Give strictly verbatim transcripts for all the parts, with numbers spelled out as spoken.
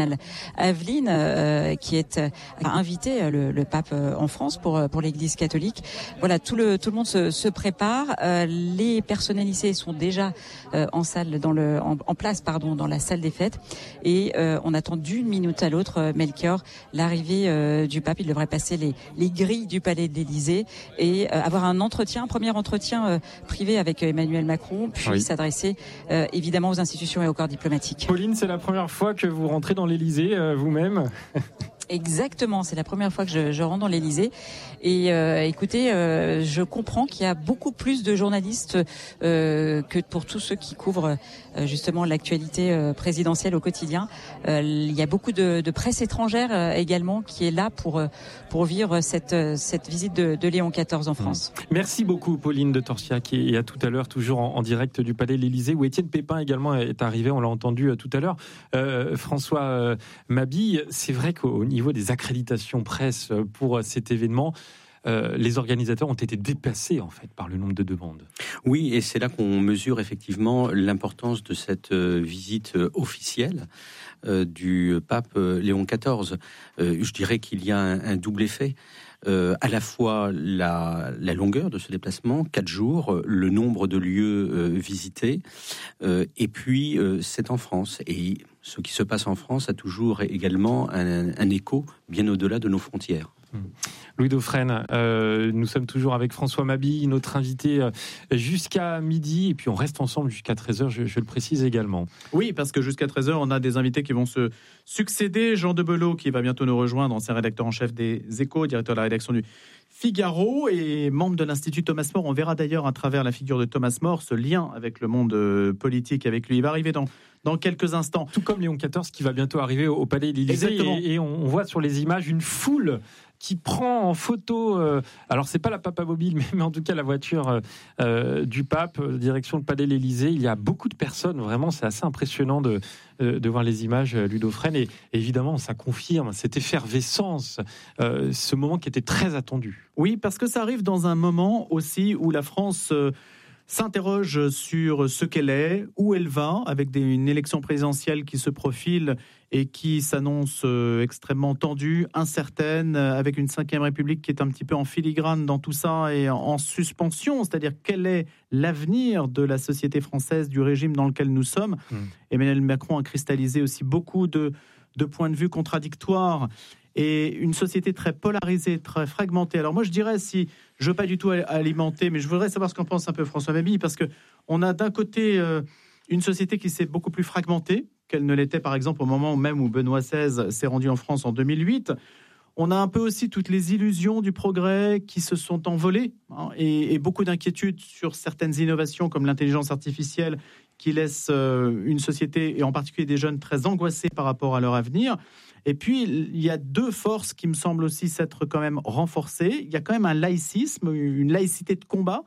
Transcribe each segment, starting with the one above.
Aveline, euh, qui est euh, a invité le, le pape euh, en France pour pour l'Église catholique. Voilà, tout le tout le monde se, se prépare. Euh, les personnels lycées sont déjà euh, en salle dans le en, en place pardon dans la salle des fêtes et euh, on attend d'une minute à l'autre euh, Melchior l'arrivée euh, du pape. Il devrait passer les les grilles du palais de l'Élysée et euh, avoir un entretien, un premier entretien euh, privé avec Emmanuel Macron, puis oui. s'adresser euh, évidemment aux institutions et au corps diplomatique. Pauline, c'est la première fois que vous rentrez dans l'Élysée euh, vous-même. Exactement, c'est la première fois que je, je rentre dans l'Élysée et euh, écoutez, euh, je comprends qu'il y a beaucoup plus de journalistes euh, que pour tous ceux qui couvrent euh, justement l'actualité euh, présidentielle au quotidien. Euh, il y a beaucoup de, de presse étrangère euh, également qui est là pour euh, pour vivre cette cette visite de, de Léon quatorze en France. Merci beaucoup Pauline de Torsiac et à tout à l'heure toujours en, en direct du Palais de l'Élysée où Étienne Pépin également est arrivé, on l'a entendu tout à l'heure. Euh, François euh, Mabille, c'est vrai qu'au niveau des accréditations presse pour cet événement, euh, les organisateurs ont été dépassés en fait par le nombre de demandes. Oui, et c'est là qu'on mesure effectivement l'importance de cette euh, visite euh, officielle euh, du pape euh, Léon quatorze. Euh, je dirais qu'il y a un, un double effet. Euh, à la fois la, la longueur de ce déplacement, quatre jours, le nombre de lieux euh, visités, euh, et puis euh, c'est en France. Et ce qui se passe en France a toujours également un, un écho bien au-delà de nos frontières. Louis Dauphren, euh, nous sommes toujours avec François Mabille, notre invité euh, jusqu'à midi, et puis on reste ensemble jusqu'à treize heures, je, je le précise également. Oui, parce que jusqu'à treize heures, on a des invités qui vont se succéder. Jean de Belot, qui va bientôt nous rejoindre, ancien rédacteur en chef des Échos, directeur de la rédaction du Figaro et membre de l'Institut Thomas More. On verra d'ailleurs à travers la figure de Thomas More ce lien avec le monde politique avec lui. Il va arriver dans, dans quelques instants. Tout comme Léon quatorze qui va bientôt arriver au, au Palais de l'Élysée. Et, et on, on voit sur les images une foule qui prend en photo, euh, alors c'est pas la papamobile, mais, mais en tout cas la voiture euh, du pape, euh, direction le Palais de l'Élysée. Il y a beaucoup de personnes, vraiment, c'est assez impressionnant de, euh, de voir les images, euh, Louis Dauphren. Et, et évidemment, ça confirme cette effervescence, euh, ce moment qui était très attendu. Oui, parce que ça arrive dans un moment aussi où la France euh, s'interroge sur ce qu'elle est, où elle va, avec des, une élection présidentielle qui se profile et qui s'annonce euh, extrêmement tendue, incertaine, euh, avec une cinquième République qui est un petit peu en filigrane dans tout ça et en, en suspension, c'est-à-dire quel est l'avenir de la société française, du régime dans lequel nous sommes. Mmh. Emmanuel Macron a cristallisé aussi beaucoup de, de points de vue contradictoires et une société très polarisée, très fragmentée. Alors moi je dirais, si je veux pas du tout alimenter, mais je voudrais savoir ce qu'en pense un peu François Mabille, parce que on a d'un côté euh, une société qui s'est beaucoup plus fragmentée qu'elle ne l'était par exemple au moment même où Benoît seize s'est rendu en France en deux mille huit. On a un peu aussi toutes les illusions du progrès qui se sont envolées, hein, et, et beaucoup d'inquiétudes sur certaines innovations comme l'intelligence artificielle qui laissent euh, une société, et en particulier des jeunes, très angoissés par rapport à leur avenir. Et puis, il y a deux forces qui me semblent aussi s'être quand même renforcées. Il y a quand même un laïcisme, une laïcité de combat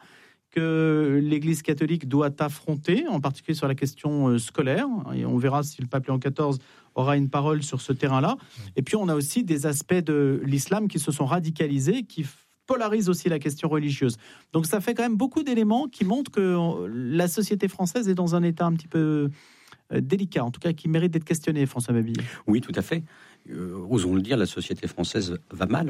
que l'Église catholique doit affronter, en particulier sur la question scolaire. Et on verra si le pape Léon quatorze aura une parole sur ce terrain-là. Et puis, on a aussi des aspects de l'islam qui se sont radicalisés, qui polarisent aussi la question religieuse. Donc, ça fait quand même beaucoup d'éléments qui montrent que la société française est dans un état un petit peu délicat, en tout cas qui mérite d'être questionné, François Mabille. Oui, tout à fait. Euh, osons le dire, la société française va mal.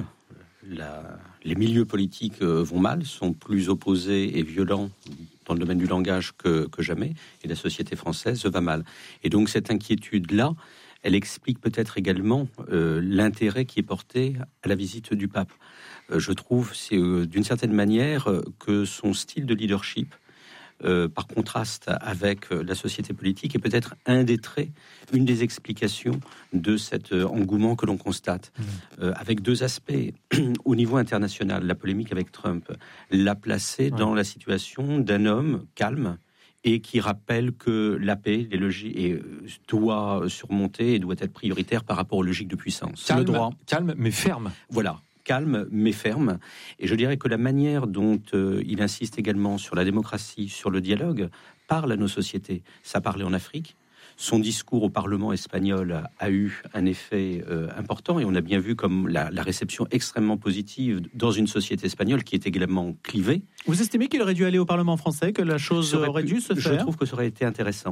La, les milieux politiques euh, vont mal, sont plus opposés et violents dans le domaine du langage que, que jamais, et la société française va mal. Et donc cette inquiétude-là, elle explique peut-être également euh, l'intérêt qui est porté à la visite du pape. Euh, je trouve, c'est euh, d'une certaine manière euh, que son style de leadership, Euh, par contraste avec la société politique, est peut-être un des traits, une des explications de cet euh, engouement que l'on constate, mmh. euh, avec deux aspects. Au niveau international, la polémique avec Trump l'a placé ouais. dans la situation d'un homme calme et qui rappelle que la paix les logiques, et, euh, doit surmonter et doit être prioritaire par rapport aux logiques de puissance. Calme, le droit. calme mais ferme. Voilà. Calme mais ferme, et je dirais que la manière dont euh, il insiste également sur la démocratie, sur le dialogue, parle à nos sociétés. Ça parlait en Afrique. Son discours au Parlement espagnol a, a eu un effet euh, important, et on a bien vu comme la, la réception extrêmement positive dans une société espagnole qui est également clivée. Vous estimez qu'il aurait dû aller au Parlement français, que la chose aurait, aurait pu, dû se faire ? Je trouve que ça aurait été intéressant.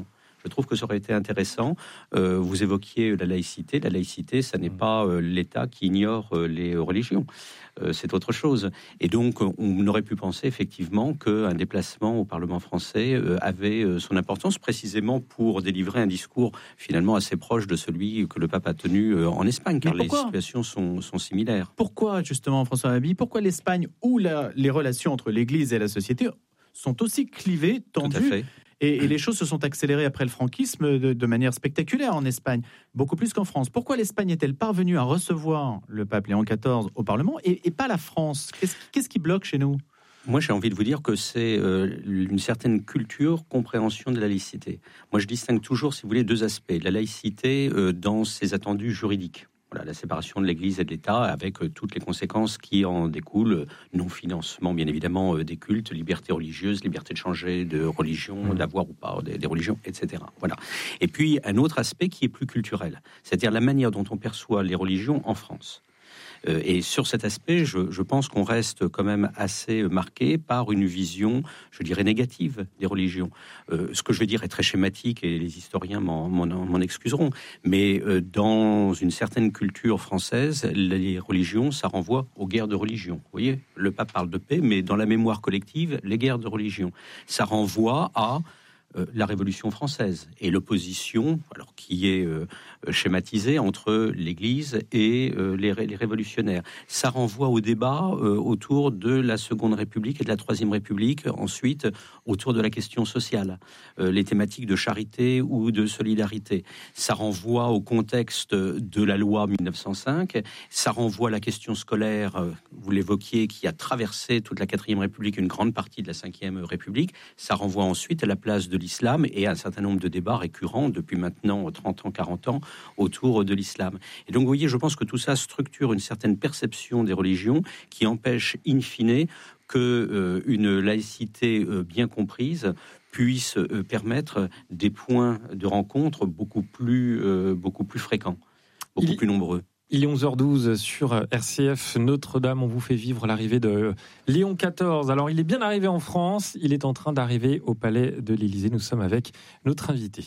Je trouve que ça aurait été intéressant. Euh, vous évoquiez la laïcité. La laïcité, ça n'est pas euh, l'État qui ignore euh, les religions. Euh, c'est autre chose. Et donc, on aurait pu penser effectivement qu'un déplacement au Parlement français euh, avait euh, son importance, précisément pour délivrer un discours finalement assez proche de celui que le pape a tenu euh, en Espagne, car les situations sont, sont similaires. Pourquoi, justement, François Mabille, pourquoi l'Espagne, où la, les relations entre l'Église et la société sont aussi clivées, tendues ? Et, et les choses se sont accélérées après le franquisme de, de manière spectaculaire en Espagne, beaucoup plus qu'en France. Pourquoi l'Espagne est-elle parvenue à recevoir le pape Léon quatorze au Parlement et, et pas la France ? Qu'est-ce, qu'est-ce qui bloque chez nous ? Moi, j'ai envie de vous dire que c'est euh, une certaine culture, compréhension de la laïcité. Moi, je distingue toujours, si vous voulez, deux aspects. La laïcité euh, dans ses attendus juridiques. Voilà, la séparation de l'Église et de l'État avec euh, toutes les conséquences qui en découlent, non-financement bien évidemment euh, des cultes, liberté religieuse, liberté de changer de religion, d'avoir ou pas des, des religions, et cetera. Voilà. Et puis un autre aspect qui est plus culturel, c'est-à-dire la manière dont on perçoit les religions en France. Euh, et sur cet aspect, je, je pense qu'on reste quand même assez marqué par une vision, je dirais, négative des religions. Euh, ce que je vais dire est très schématique et les historiens m'en, m'en, m'en excuseront. Mais euh, dans une certaine culture française, les religions, ça renvoie aux guerres de religion. Vous voyez, le pape parle de paix, mais dans la mémoire collective, les guerres de religion, ça renvoie à Euh, la Révolution française et l'opposition, alors qui est euh, schématisée entre l'Église et euh, les, ré- les révolutionnaires. Ça renvoie au débat euh, autour de la Seconde République et de la Troisième République, ensuite autour de la question sociale, euh, les thématiques de charité ou de solidarité. Ça renvoie au contexte de la loi mille neuf cent cinq, ça renvoie à la question scolaire, euh, vous l'évoquiez, qui a traversé toute la Quatrième République, une grande partie de la Cinquième République. Ça renvoie ensuite à la place de l'islam et un certain nombre de débats récurrents depuis maintenant trente ans, quarante ans autour de l'islam. Et donc, vous voyez, je pense que tout ça structure une certaine perception des religions qui empêche, in fine, que euh, une laïcité euh, bien comprise puisse euh, permettre des points de rencontre beaucoup plus, euh, beaucoup plus fréquents, beaucoup Il... plus nombreux. Il est onze heures douze sur R C F Notre-Dame. On vous fait vivre l'arrivée de Léon quatorze. Alors, il est bien arrivé en France. Il est en train d'arriver au palais de l'Élysée. Nous sommes avec notre invité.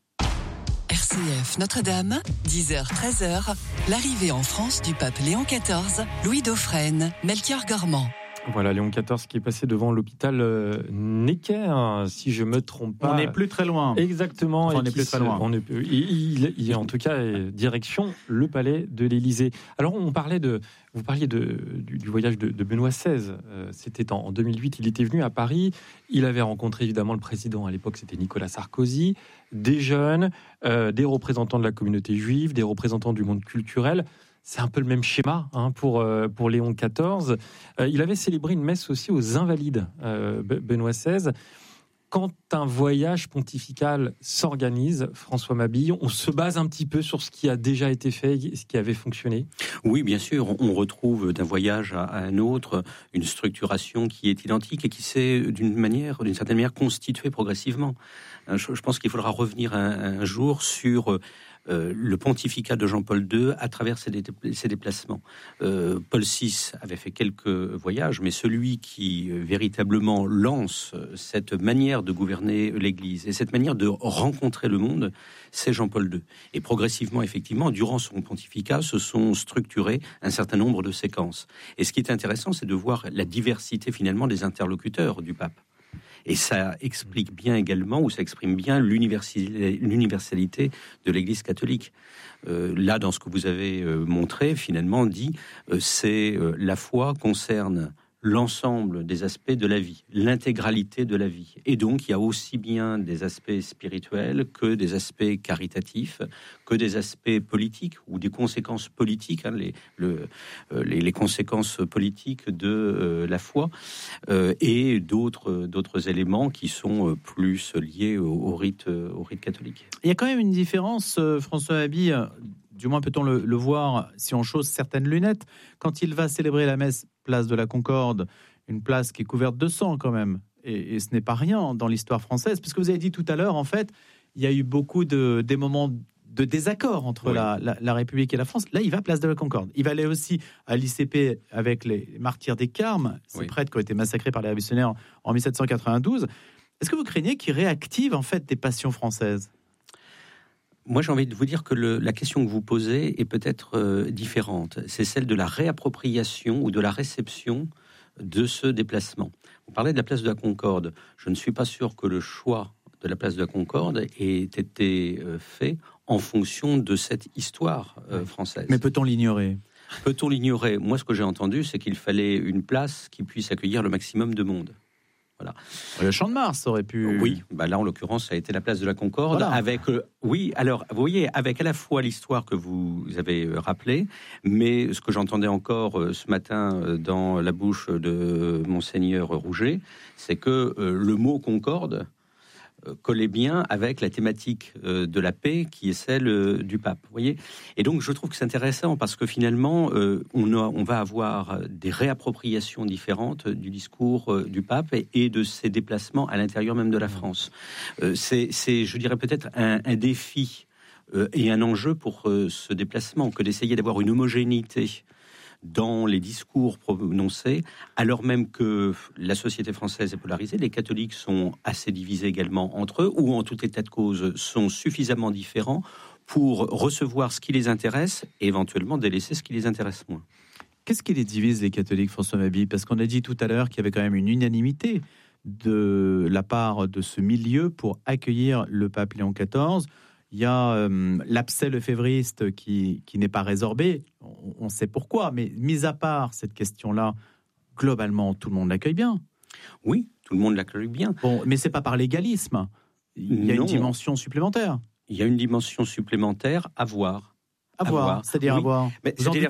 R C F Notre-Dame, dix heures treize heures. L'arrivée en France du pape Léon quatorze, Louis Dauphren, Melchior Gormand. Voilà, Léon quatorze qui est passé devant l'hôpital euh, Necker, hein, si je me trompe pas. On n'est plus très loin. Exactement. Enfin, on n'est plus très loin. On est, il, il, il est en tout cas direction le palais de l'Élysée. Alors, on parlait de, vous parliez de, du, du voyage de, de Benoît seize. Euh, c'était en, en deux mille huit. Il était venu à Paris. Il avait rencontré évidemment le président. À l'époque, c'était Nicolas Sarkozy. Des jeunes, euh, des représentants de la communauté juive, des représentants du monde culturel. C'est un peu le même schéma hein, pour, euh, pour Léon quatorze. Euh, il avait célébré une messe aussi aux Invalides, euh, Benoît seize. Quand un voyage pontifical s'organise, François Mabille, on se base un petit peu sur ce qui a déjà été fait, ce qui avait fonctionné. Oui, bien sûr. On retrouve d'un voyage à un autre une structuration qui est identique et qui s'est d'une manière, d'une certaine manière, constituée progressivement. Je, je pense qu'il faudra revenir un, un jour sur Euh, le pontificat de Jean-Paul deux à travers ses, dé- ses déplacements. Euh, Paul six avait fait quelques voyages, mais celui qui euh, véritablement lance euh, cette manière de gouverner l'Église et cette manière de rencontrer le monde, c'est Jean-Paul deux. Et progressivement, effectivement, durant son pontificat, se sont structurées un certain nombre de séquences. Et ce qui est intéressant, c'est de voir la diversité finalement des interlocuteurs du pape. Et ça explique bien également, ou ça exprime bien l'universalité, l'universalité de l'Église catholique. Euh, là, dans ce que vous avez euh, montré, finalement, dit, euh, c'est euh, la foi concerne l'ensemble des aspects de la vie, l'intégralité de la vie. Et donc, il y a aussi bien des aspects spirituels que des aspects caritatifs, que des aspects politiques ou des conséquences politiques, hein, les, le, euh, les, les conséquences politiques de euh, la foi, euh, et d'autres, d'autres éléments qui sont plus liés au, au, rite, au rite catholique. Il y a quand même une différence, François Mabille, du moins peut-on le, le voir si on chausse certaines lunettes, quand il va célébrer la messe place de la Concorde, une place qui est couverte de sang quand même, et, et ce n'est pas rien dans l'histoire française, parce que vous avez dit tout à l'heure, en fait, il y a eu beaucoup de, des moments de désaccord entre oui. la, la, la République et la France. Là, il va place de la Concorde. Il va aller aussi à l'I C P avec les martyrs des Carmes, ces oui. prêtres qui ont été massacrés par les révolutionnaires en dix-sept cent quatre-vingt-douze. Est-ce que vous craignez qu'il réactive en fait des passions françaises ? Moi, j'ai envie de vous dire que le, la question que vous posez est peut-être euh, différente. C'est celle de la réappropriation ou de la réception de ce déplacement. Vous parlez de la place de la Concorde. Je ne suis pas sûr que le choix de la place de la Concorde ait été euh, fait en fonction de cette histoire euh, française. Mais peut-on l'ignorer ? Peut-on l'ignorer ? Moi, ce que j'ai entendu, c'est qu'il fallait une place qui puisse accueillir le maximum de monde. Voilà. Le Champ de Mars aurait pu... Oui, bah là, en l'occurrence, ça a été la place de la Concorde. Voilà. Avec, euh, oui, alors, vous voyez, avec à la fois l'histoire que vous avez euh, rappelée, mais ce que j'entendais encore euh, ce matin euh, dans la bouche de Monseigneur Rouget, c'est que euh, le mot Concorde collait bien avec la thématique de la paix qui est celle du pape, vous voyez. Et donc je trouve que c'est intéressant parce que finalement euh, on, a, on va avoir des réappropriations différentes du discours euh, du pape et, et de ses déplacements à l'intérieur même de la France. Euh, c'est, c'est, je dirais peut-être un, un défi euh, et un enjeu pour euh, ce déplacement que d'essayer d'avoir une homogénéité dans les discours prononcés, alors même que la société française est polarisée, les catholiques sont assez divisés également entre eux, ou en tout état de cause sont suffisamment différents pour recevoir ce qui les intéresse et éventuellement délaisser ce qui les intéresse moins. Qu'est-ce qui les divise, les catholiques, François Mabille ? Parce qu'on a dit tout à l'heure qu'il y avait quand même une unanimité de la part de ce milieu pour accueillir le pape Léon quatorze. Il y a euh, l'abcès lefévriste qui, qui n'est pas résorbé, on, on sait pourquoi, mais mis à part cette question-là, globalement, tout le monde l'accueille bien. Oui, tout le monde l'accueille bien. Bon, mais c'est pas par légalisme, il y a non. une dimension supplémentaire. Il y a une dimension supplémentaire à voir. À, à voir, voir, c'est-à-dire oui. à voir. Mais vous en doutez ?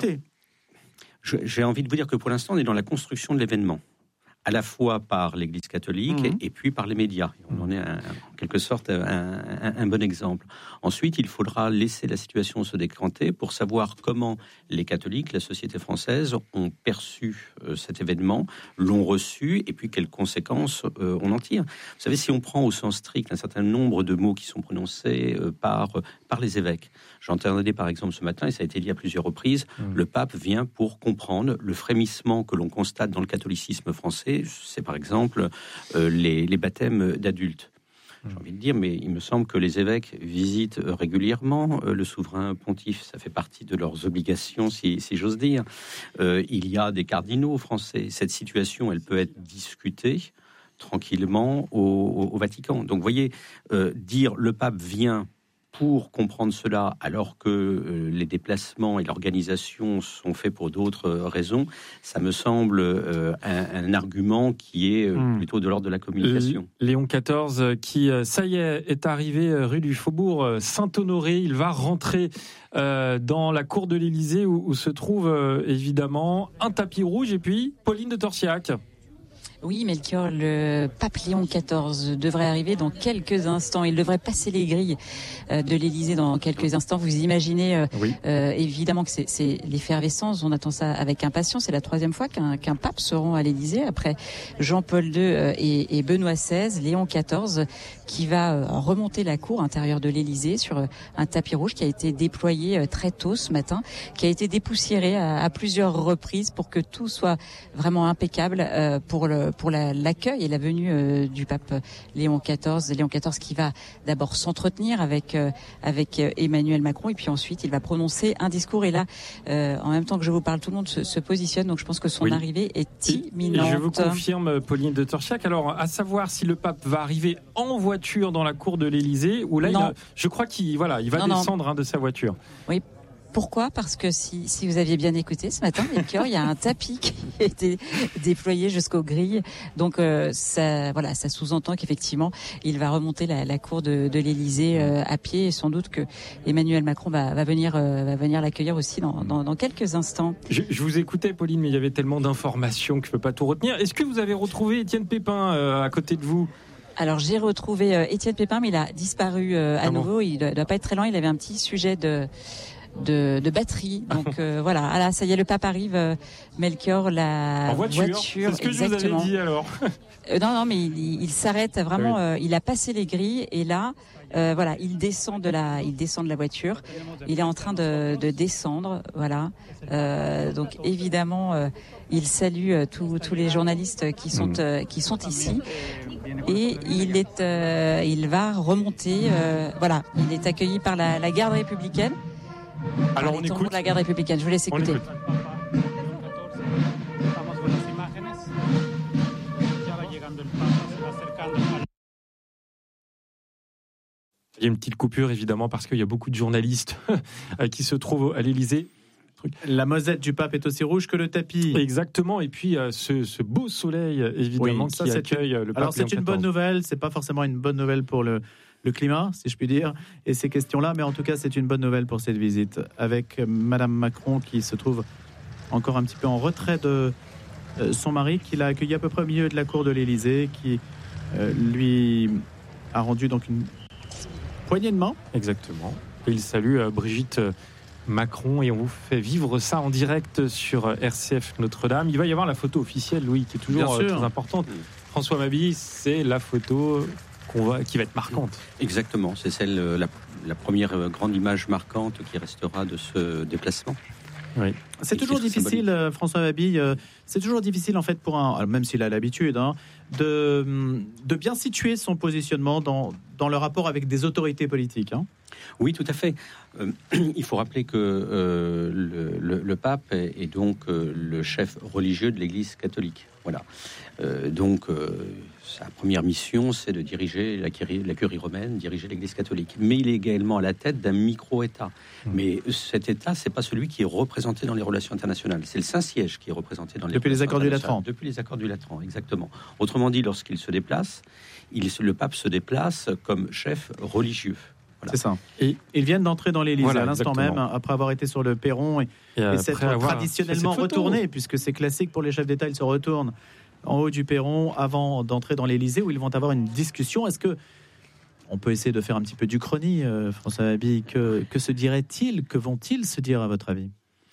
J'ai envie de vous dire que pour l'instant, on est dans la construction de l'événement, à la fois par l'Église catholique mmh. et, et puis par les médias. On en est un, en quelque sorte un, un, un bon exemple. Ensuite, il faudra laisser la situation se décanter pour savoir comment les catholiques, la société française, ont perçu euh, cet événement, l'ont reçu, et puis quelles conséquences euh, on en tire. Vous savez, si on prend au sens strict un certain nombre de mots qui sont prononcés euh, par, euh, par les évêques, j'entendais par exemple ce matin, et ça a été dit à plusieurs reprises, mmh. le pape vient pour comprendre le frémissement que l'on constate dans le catholicisme français. C'est par exemple euh, les, les baptêmes d'adultes. J'ai envie de dire, mais il me semble que les évêques visitent régulièrement euh, le souverain pontife. Ça fait partie de leurs obligations, si, si j'ose dire. Euh, il y a des cardinaux français. Cette situation, elle peut être discutée tranquillement au, au, au Vatican. Donc, vous voyez, euh, dire le pape vient pour comprendre cela, alors que euh, les déplacements et l'organisation sont faits pour d'autres euh, raisons, ça me semble euh, un, un argument qui est euh, mmh. plutôt de l'ordre de la communication. Léon quatorze, qui, ça y est, est arrivé rue du Faubourg Saint-Honoré. Il va rentrer euh, dans la cour de l'Élysée où, où se trouve euh, évidemment un tapis rouge et puis Pauline de Torsiac. Oui, Melchior, le pape Léon quatorze devrait arriver dans quelques instants. Il devrait passer les grilles de l'Élysée dans quelques instants. Vous imaginez euh, oui. euh, évidemment que c'est, c'est l'effervescence. On attend ça avec impatience. C'est la troisième fois qu'un, qu'un pape se rend à l'Élysée après Jean-Paul deux et, et Benoît seize. Léon quatorze qui va remonter la cour intérieure de l'Élysée sur un tapis rouge qui a été déployé très tôt ce matin, qui a été dépoussiéré à, à plusieurs reprises pour que tout soit vraiment impeccable euh, pour le pour la, l'accueil et la venue euh, du pape Léon quatorze. Léon quatorze qui va d'abord s'entretenir avec euh, avec Emmanuel Macron et puis ensuite il va prononcer un discours. Et là, euh, en même temps que je vous parle, tout le monde se, se positionne. Donc je pense que son oui. arrivée est imminente. Et je vous confirme, Pauline de Torsiac. Alors, à savoir si le pape va arriver en voiture dans la cour de l'Élysée ou là, il a, je crois qu'il voilà, il va non, descendre hein, de sa voiture. Oui. Pourquoi ? Parce que si, si vous aviez bien écouté ce matin, Melchior, il y a un tapis qui a été déployé jusqu'aux grilles. Donc euh, ça, voilà, ça sous-entend qu'effectivement, il va remonter la, la cour de, de l'Élysée euh, à pied. Et sans doute que Emmanuel Macron va, va venir, euh, va venir l'accueillir aussi dans, dans, dans quelques instants. Je, je vous écoutais, Pauline, mais il y avait tellement d'informations que je peux pas tout retenir. Est-ce que vous avez retrouvé Étienne Pépin euh, à côté de vous ? Alors j'ai retrouvé euh, Étienne Pépin, mais il a disparu euh, à ah nouveau. Bon. Il doit, doit pas être très loin. Il avait un petit sujet de De, de batterie, donc euh, voilà. Ah là, ça y est, le pape arrive, euh, Melchior, la en voiture. voiture. C'est ce que exactement. Je vous avais dit alors. euh, non, non, mais il, il s'arrête vraiment. Oui. Euh, il a passé les grilles et là, euh, voilà, il descend de la, il descend de la voiture. Il est en train de, de descendre, voilà. Euh, donc évidemment, euh, il salue euh, tous tous les journalistes qui sont mmh. euh, qui sont ici. et il est, euh, il va remonter. Euh, voilà, il est accueilli par la, la garde républicaine. Alors par on les écoute. de la garde républicaine. Je vous laisse écouter. Il y a une petite coupure évidemment parce qu'il y a beaucoup de journalistes qui se trouvent à l'Élysée. La mosette du pape est aussi rouge que le tapis. Exactement, et puis euh, ce, ce beau soleil évidemment oui, ça, qui accueille une... le pape. Alors c'est une bonne nouvelle, c'est pas forcément une bonne nouvelle pour le, le climat, si je puis dire, et ces questions-là, mais en tout cas c'est une bonne nouvelle pour cette visite, avec Madame Macron qui se trouve encore un petit peu en retrait de euh, son mari, qui l'a accueilli à peu près au milieu de la cour de l'Élysée, qui euh, lui a rendu donc une poignée de main. Exactement, et il salue euh, Brigitte Macron, et on vous fait vivre ça en direct sur R C F Notre-Dame. Il va y avoir la photo officielle, Louis, qui est toujours très importante. François Mabille, c'est la photo qu'on va, qui va être marquante. Exactement, c'est celle, la, la première grande image marquante qui restera de ce déplacement. Oui. C'est toujours difficile, symbolique. François Mabille, c'est toujours difficile en fait pour un, même s'il a l'habitude, hein, de, de bien situer son positionnement dans, dans le rapport avec des autorités politiques. Hein. Oui, tout à fait. Euh, il faut rappeler que euh, le, le, le pape est, est donc euh, le chef religieux de l'Église catholique. Voilà. Euh, donc, euh, sa première mission, c'est de diriger la curie, la curie romaine, diriger l'Église catholique. Mais il est également à la tête d'un micro-État. Mmh. Mais cet État, c'est pas celui qui est représenté dans les relations internationales. C'est le Saint-Siège qui est représenté dans les Depuis relations les accords du Latran. Depuis les accords du Latran, exactement. Autrement dit, lorsqu'il se déplace, il, le pape se déplace comme chef religieux. Voilà. C'est ça. Et ils viennent d'entrer dans l'Élysée voilà, à l'instant même, après avoir été sur le perron et, et, et s'être traditionnellement retournés, puisque c'est classique pour les chefs d'État, ils se retournent en haut du perron avant d'entrer dans l'Élysée, où ils vont avoir une discussion. Est-ce que on peut essayer de faire un petit peu d'Uchronie, euh, François Mabille, que, que se dirait-il, que vont-ils se dire à votre avis ?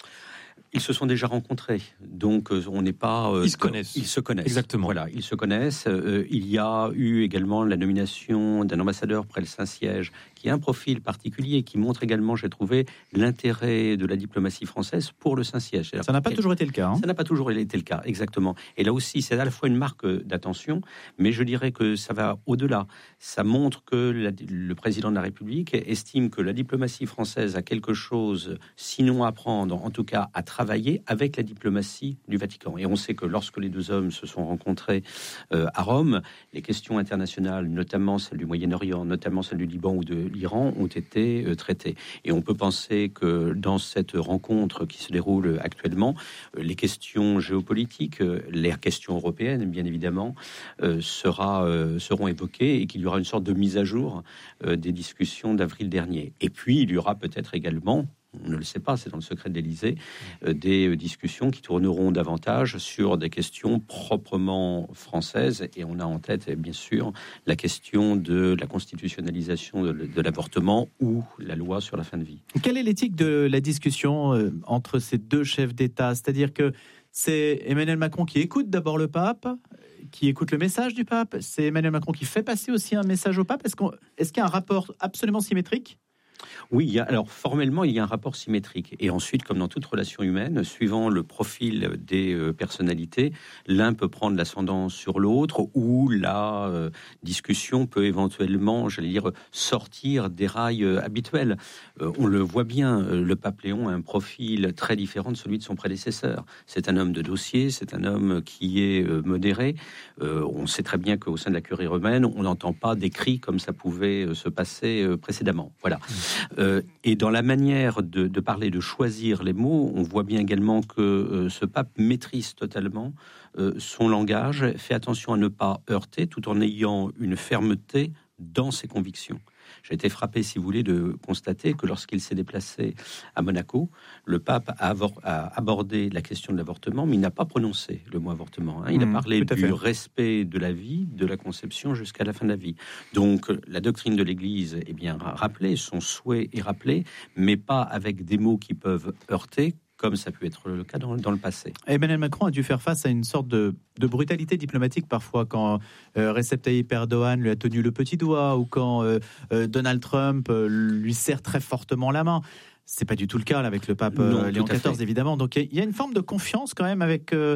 Ils se sont déjà rencontrés, donc euh, on n'est pas... Euh, ils se connaissent. Ils se connaissent. Exactement. Voilà, ils se connaissent. Euh, il y a eu également la nomination d'un ambassadeur près le Saint-Siège, qui a un profil particulier, qui montre également, j'ai trouvé, l'intérêt de la diplomatie française pour le Saint-Siège. Ça n'a pas toujours été le cas. Hein. Ça n'a pas toujours été le cas, exactement. Et là aussi, c'est à la fois une marque d'attention, mais je dirais que ça va au-delà. Ça montre que la, le président de la République estime que la diplomatie française a quelque chose, sinon à apprendre, en tout cas à travailler avec la diplomatie du Vatican. Et on sait que lorsque les deux hommes se sont rencontrés euh, à Rome, les questions internationales, notamment celles du Moyen-Orient, notamment celles du Liban ou de l'Iran, ont été euh, traitées. Et on peut penser que dans cette rencontre qui se déroule actuellement, euh, les questions géopolitiques, euh, les questions européennes, bien évidemment, euh, sera, euh, seront évoquées et qu'il y aura une sorte de mise à jour euh, des discussions d'avril dernier. Et puis, il y aura peut-être également, on ne le sait pas, c'est dans le secret de l'Élysée, euh, des euh, discussions qui tourneront davantage sur des questions proprement françaises. Et on a en tête, bien sûr, la question de la constitutionnalisation de, de l'avortement ou la loi sur la fin de vie. Quelle est l'éthique de la discussion euh, entre ces deux chefs d'État ? C'est-à-dire que c'est Emmanuel Macron qui écoute d'abord le pape, qui écoute le message du pape. C'est Emmanuel Macron qui fait passer aussi un message au pape. Est-ce, qu'on, est-ce qu'il y a un rapport absolument symétrique ? Oui, il y a, alors formellement, il y a un rapport symétrique. Et ensuite, comme dans toute relation humaine, suivant le profil des euh, personnalités, l'un peut prendre l'ascendant sur l'autre ou la euh, discussion peut éventuellement, j'allais dire, sortir des rails euh, habituels. Euh, on le voit bien, euh, le pape Léon a un profil très différent de celui de son prédécesseur. C'est un homme de dossier, c'est un homme qui est euh, modéré. Euh, on sait très bien qu'au sein de la curie romaine, on n'entend pas des cris comme ça pouvait euh, se passer euh, précédemment. Voilà. Euh, et dans la manière de, de parler, de choisir les mots, on voit bien également que euh, ce pape maîtrise totalement euh, son langage, fait attention à ne pas heurter, tout en ayant une fermeté dans ses convictions. J'ai été frappé, si vous voulez, de constater que lorsqu'il s'est déplacé à Monaco, le pape a, avor- a abordé la question de l'avortement, mais il n'a pas prononcé le mot avortement. Hein. Il mmh, a parlé du fait. respect de la vie, de la conception jusqu'à la fin de la vie. Donc, la doctrine de l'Église est bien rappelée, son souhait est rappelé, mais pas avec des mots qui peuvent heurter, comme ça a pu être le cas dans, dans le passé. Emmanuel Macron a dû faire face à une sorte de, de brutalité diplomatique parfois quand euh, Recep Tayyip Erdogan lui a tenu le petit doigt ou quand euh, euh, Donald Trump euh, lui serre très fortement la main. C'est pas du tout le cas là, avec le pape euh, Léon quatorze, évidemment. Donc il y, y a une forme de confiance quand même avec, euh,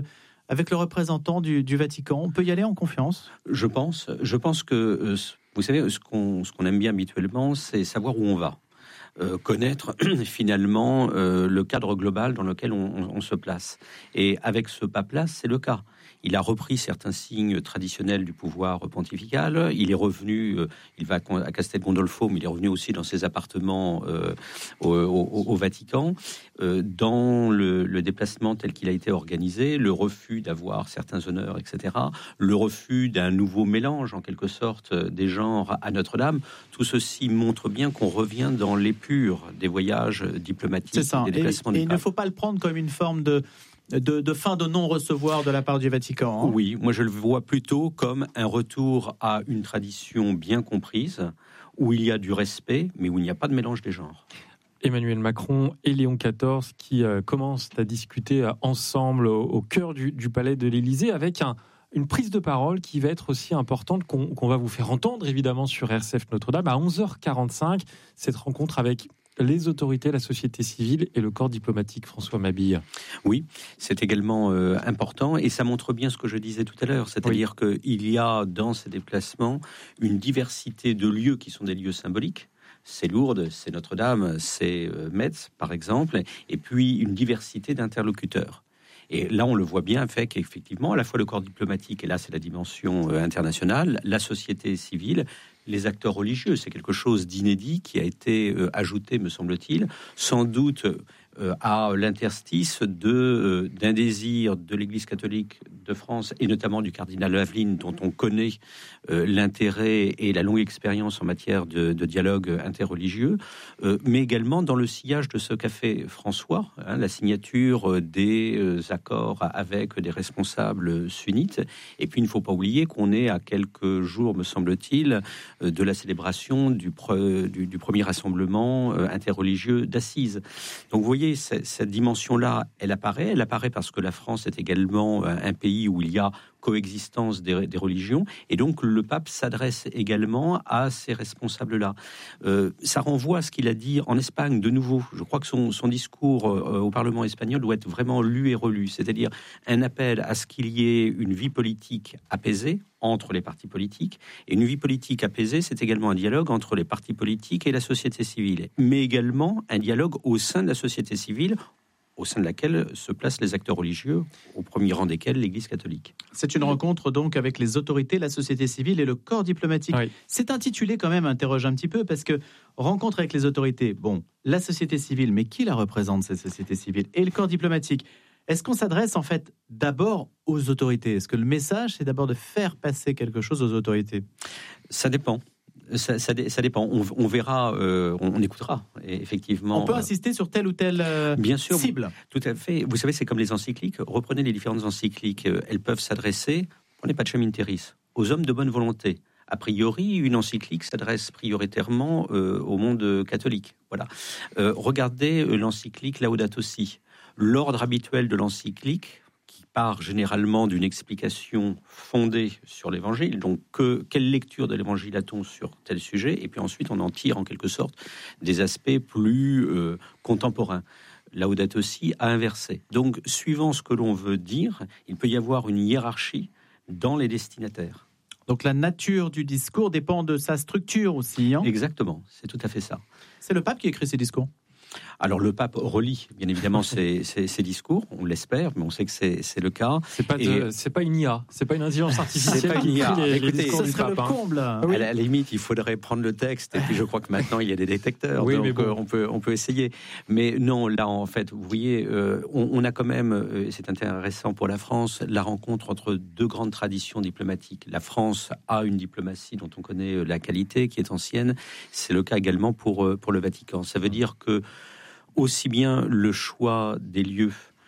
avec le représentant du, du Vatican. On peut y aller en confiance ? Je pense, je pense que, euh, vous savez, ce qu'on, ce qu'on aime bien habituellement, c'est savoir où on va. Euh, connaître finalement euh, le cadre global dans lequel on, on, on se place. Et avec ce pape-là, c'est le cas. Il a repris certains signes traditionnels du pouvoir pontifical. Il est revenu, euh, il va à Castel Gandolfo, mais il est revenu aussi dans ses appartements euh, au, au, au Vatican. Euh, dans le, le déplacement tel qu'il a été organisé, le refus d'avoir certains honneurs, et cetera, le refus d'un nouveau mélange, en quelque sorte, des genres à Notre-Dame, tout ceci montre bien qu'on revient dans l'épure des voyages diplomatiques, c'est ça. Des déplacements et, du et il ne faut pas le prendre comme une forme de... De, de fin de non-recevoir de la part du Vatican. Hein. Oui, moi je le vois plutôt comme un retour à une tradition bien comprise, où il y a du respect, mais où il n'y a pas de mélange des genres. Emmanuel Macron et Léon quatorze qui euh, commencent à discuter euh, ensemble au, au cœur du, du palais de l'Élysée, avec un, une prise de parole qui va être aussi importante, qu'on, qu'on va vous faire entendre évidemment sur R C F Notre-Dame à onze heures quarante-cinq, cette rencontre avec les autorités, la société civile et le corps diplomatique. François Mabille. Oui, c'est également euh, important et ça montre bien ce que je disais tout à l'heure, c'est-à-dire oui. qu'il y a dans ces déplacements une diversité de lieux qui sont des lieux symboliques. C'est Lourdes, c'est Notre-Dame, c'est euh, Metz par exemple, et puis une diversité d'interlocuteurs. Et là, on le voit bien, fait qu'effectivement, à la fois le corps diplomatique, et là c'est la dimension euh, internationale, la société civile, les acteurs religieux, c'est quelque chose d'inédit qui a été euh, ajouté, me semble-t-il, sans doute euh, à l'interstice de, euh, d'un désir de l'Église catholique de France, et notamment du cardinal Aveline, dont on connaît euh, l'intérêt et la longue expérience en matière de, de dialogue interreligieux, euh, mais également dans le sillage de ce qu'a fait François, hein, la signature des euh, accords avec des responsables sunnites. Et puis, il ne faut pas oublier qu'on est à quelques jours, me semble-t-il, de la célébration du, pre, du, du premier rassemblement euh, interreligieux d'Assise. Donc vous voyez, cette dimension-là, elle apparaît. Elle apparaît parce que la France est également un pays où il y a coexistence des, des religions, et donc le pape s'adresse également à ces responsables-là. Euh, ça renvoie à ce qu'il a dit en Espagne, de nouveau. Je crois que son, son discours euh, au Parlement espagnol doit être vraiment lu et relu, c'est-à-dire un appel à ce qu'il y ait une vie politique apaisée entre les partis politiques, et une vie politique apaisée, c'est également un dialogue entre les partis politiques et la société civile, mais également un dialogue au sein de la société civile, au sein de laquelle se placent les acteurs religieux, au premier rang desquels l'Église catholique. C'est une rencontre donc avec les autorités, la société civile et le corps diplomatique. Oui. C'est intitulé quand même, interroge un petit peu, parce que rencontre avec les autorités, bon, la société civile, mais qui la représente, cette société civile, et le corps diplomatique? Est-ce qu'on s'adresse en fait d'abord aux autorités? Est-ce que le message, c'est d'abord de faire passer quelque chose aux autorités? Ça dépend. Ça, ça, ça dépend. On, on verra, euh, on, on écoutera. Et effectivement, on peut insister sur telle ou telle euh, bien sûr, cible. Tout à fait. Vous savez, c'est comme les encycliques. Reprenez les différentes encycliques. Elles peuvent s'adresser, prenez Pacem in Terris, aux hommes de bonne volonté. A priori, une encyclique s'adresse prioritairement euh, au monde catholique. Voilà. Euh, regardez l'encyclique Laudato Si. L'ordre habituel de l'encyclique, qui part généralement d'une explication fondée sur l'évangile, donc que, quelle lecture de l'évangile a-t-on sur tel sujet, et puis ensuite on en tire en quelque sorte des aspects plus euh, contemporains. Laudato Si a inversé. Donc, suivant ce que l'on veut dire, il peut y avoir une hiérarchie dans les destinataires. Donc la nature du discours dépend de sa structure aussi. Hein ? Exactement, c'est tout à fait ça. C'est le pape qui écrit ces discours ? Alors le pape relit bien évidemment ses, ses, ses discours, on l'espère, mais on sait que c'est, c'est le cas. C'est pas, de, c'est pas une I A, c'est pas une intelligence artificielle. C'est pas une I A. Les, Écoutez, les discours ce serait du pape, le comble. Hein. À la limite, il faudrait prendre le texte, et puis je crois que maintenant il y a des détecteurs, oui, donc mais bon. euh, on peut on peut essayer. Mais non, là en fait, vous voyez, euh, on, on a quand même, euh, c'est intéressant pour la France, la rencontre entre deux grandes traditions diplomatiques. La France a une diplomatie dont on connaît la qualité, qui est ancienne. C'est le cas également pour pour le Vatican. Ça veut dire que aussi bien le choix des lieux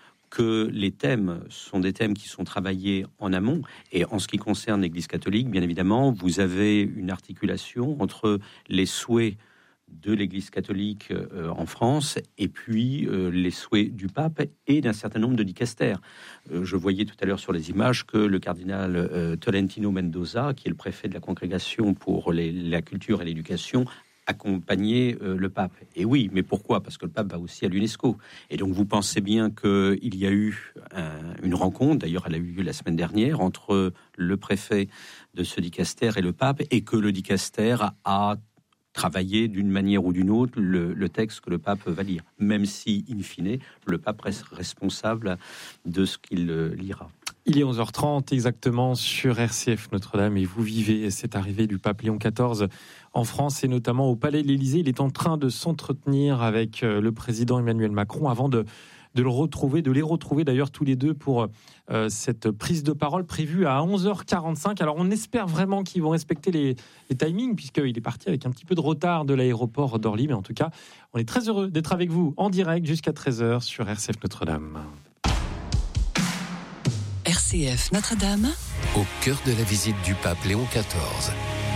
que les thèmes sont des thèmes qui sont travaillés en amont. Et en ce qui concerne l'Église catholique, bien évidemment, vous avez une articulation entre les souhaits de l'Église catholique euh, en France et puis euh, les souhaits du pape et d'un certain nombre de dicastères. Euh, je voyais tout à l'heure sur les images que le cardinal euh, Tolentino Mendoza, qui est le préfet de la congrégation pour les, la culture et l'éducation, accompagner euh, le pape. Et oui, mais pourquoi ? Parce que le pape va aussi à l'UNESCO. Et donc vous pensez bien qu'il y a eu un, une rencontre, d'ailleurs elle a eu lieu la semaine dernière, entre le préfet de ce dicaster et le pape, et que le dicaster a, a travaillé d'une manière ou d'une autre le, le texte que le pape va lire, même si, in fine, le pape reste responsable de ce qu'il euh, lira. Il est onze heures trente exactement sur R C F Notre-Dame et vous vivez cette arrivée du pape Léon quatorze en France et notamment au Palais de l'Élysée. Il est en train de s'entretenir avec le président Emmanuel Macron avant de, de le retrouver, de les retrouver d'ailleurs tous les deux pour euh, cette prise de parole prévue à onze heures quarante-cinq. Alors on espère vraiment qu'ils vont respecter les, les timings puisqu'il est parti avec un petit peu de retard de l'aéroport d'Orly. Mais en tout cas, on est très heureux d'être avec vous en direct jusqu'à treize heures sur R C F Notre-Dame. R C F Notre-Dame, au cœur de la visite du pape Léon quatorze.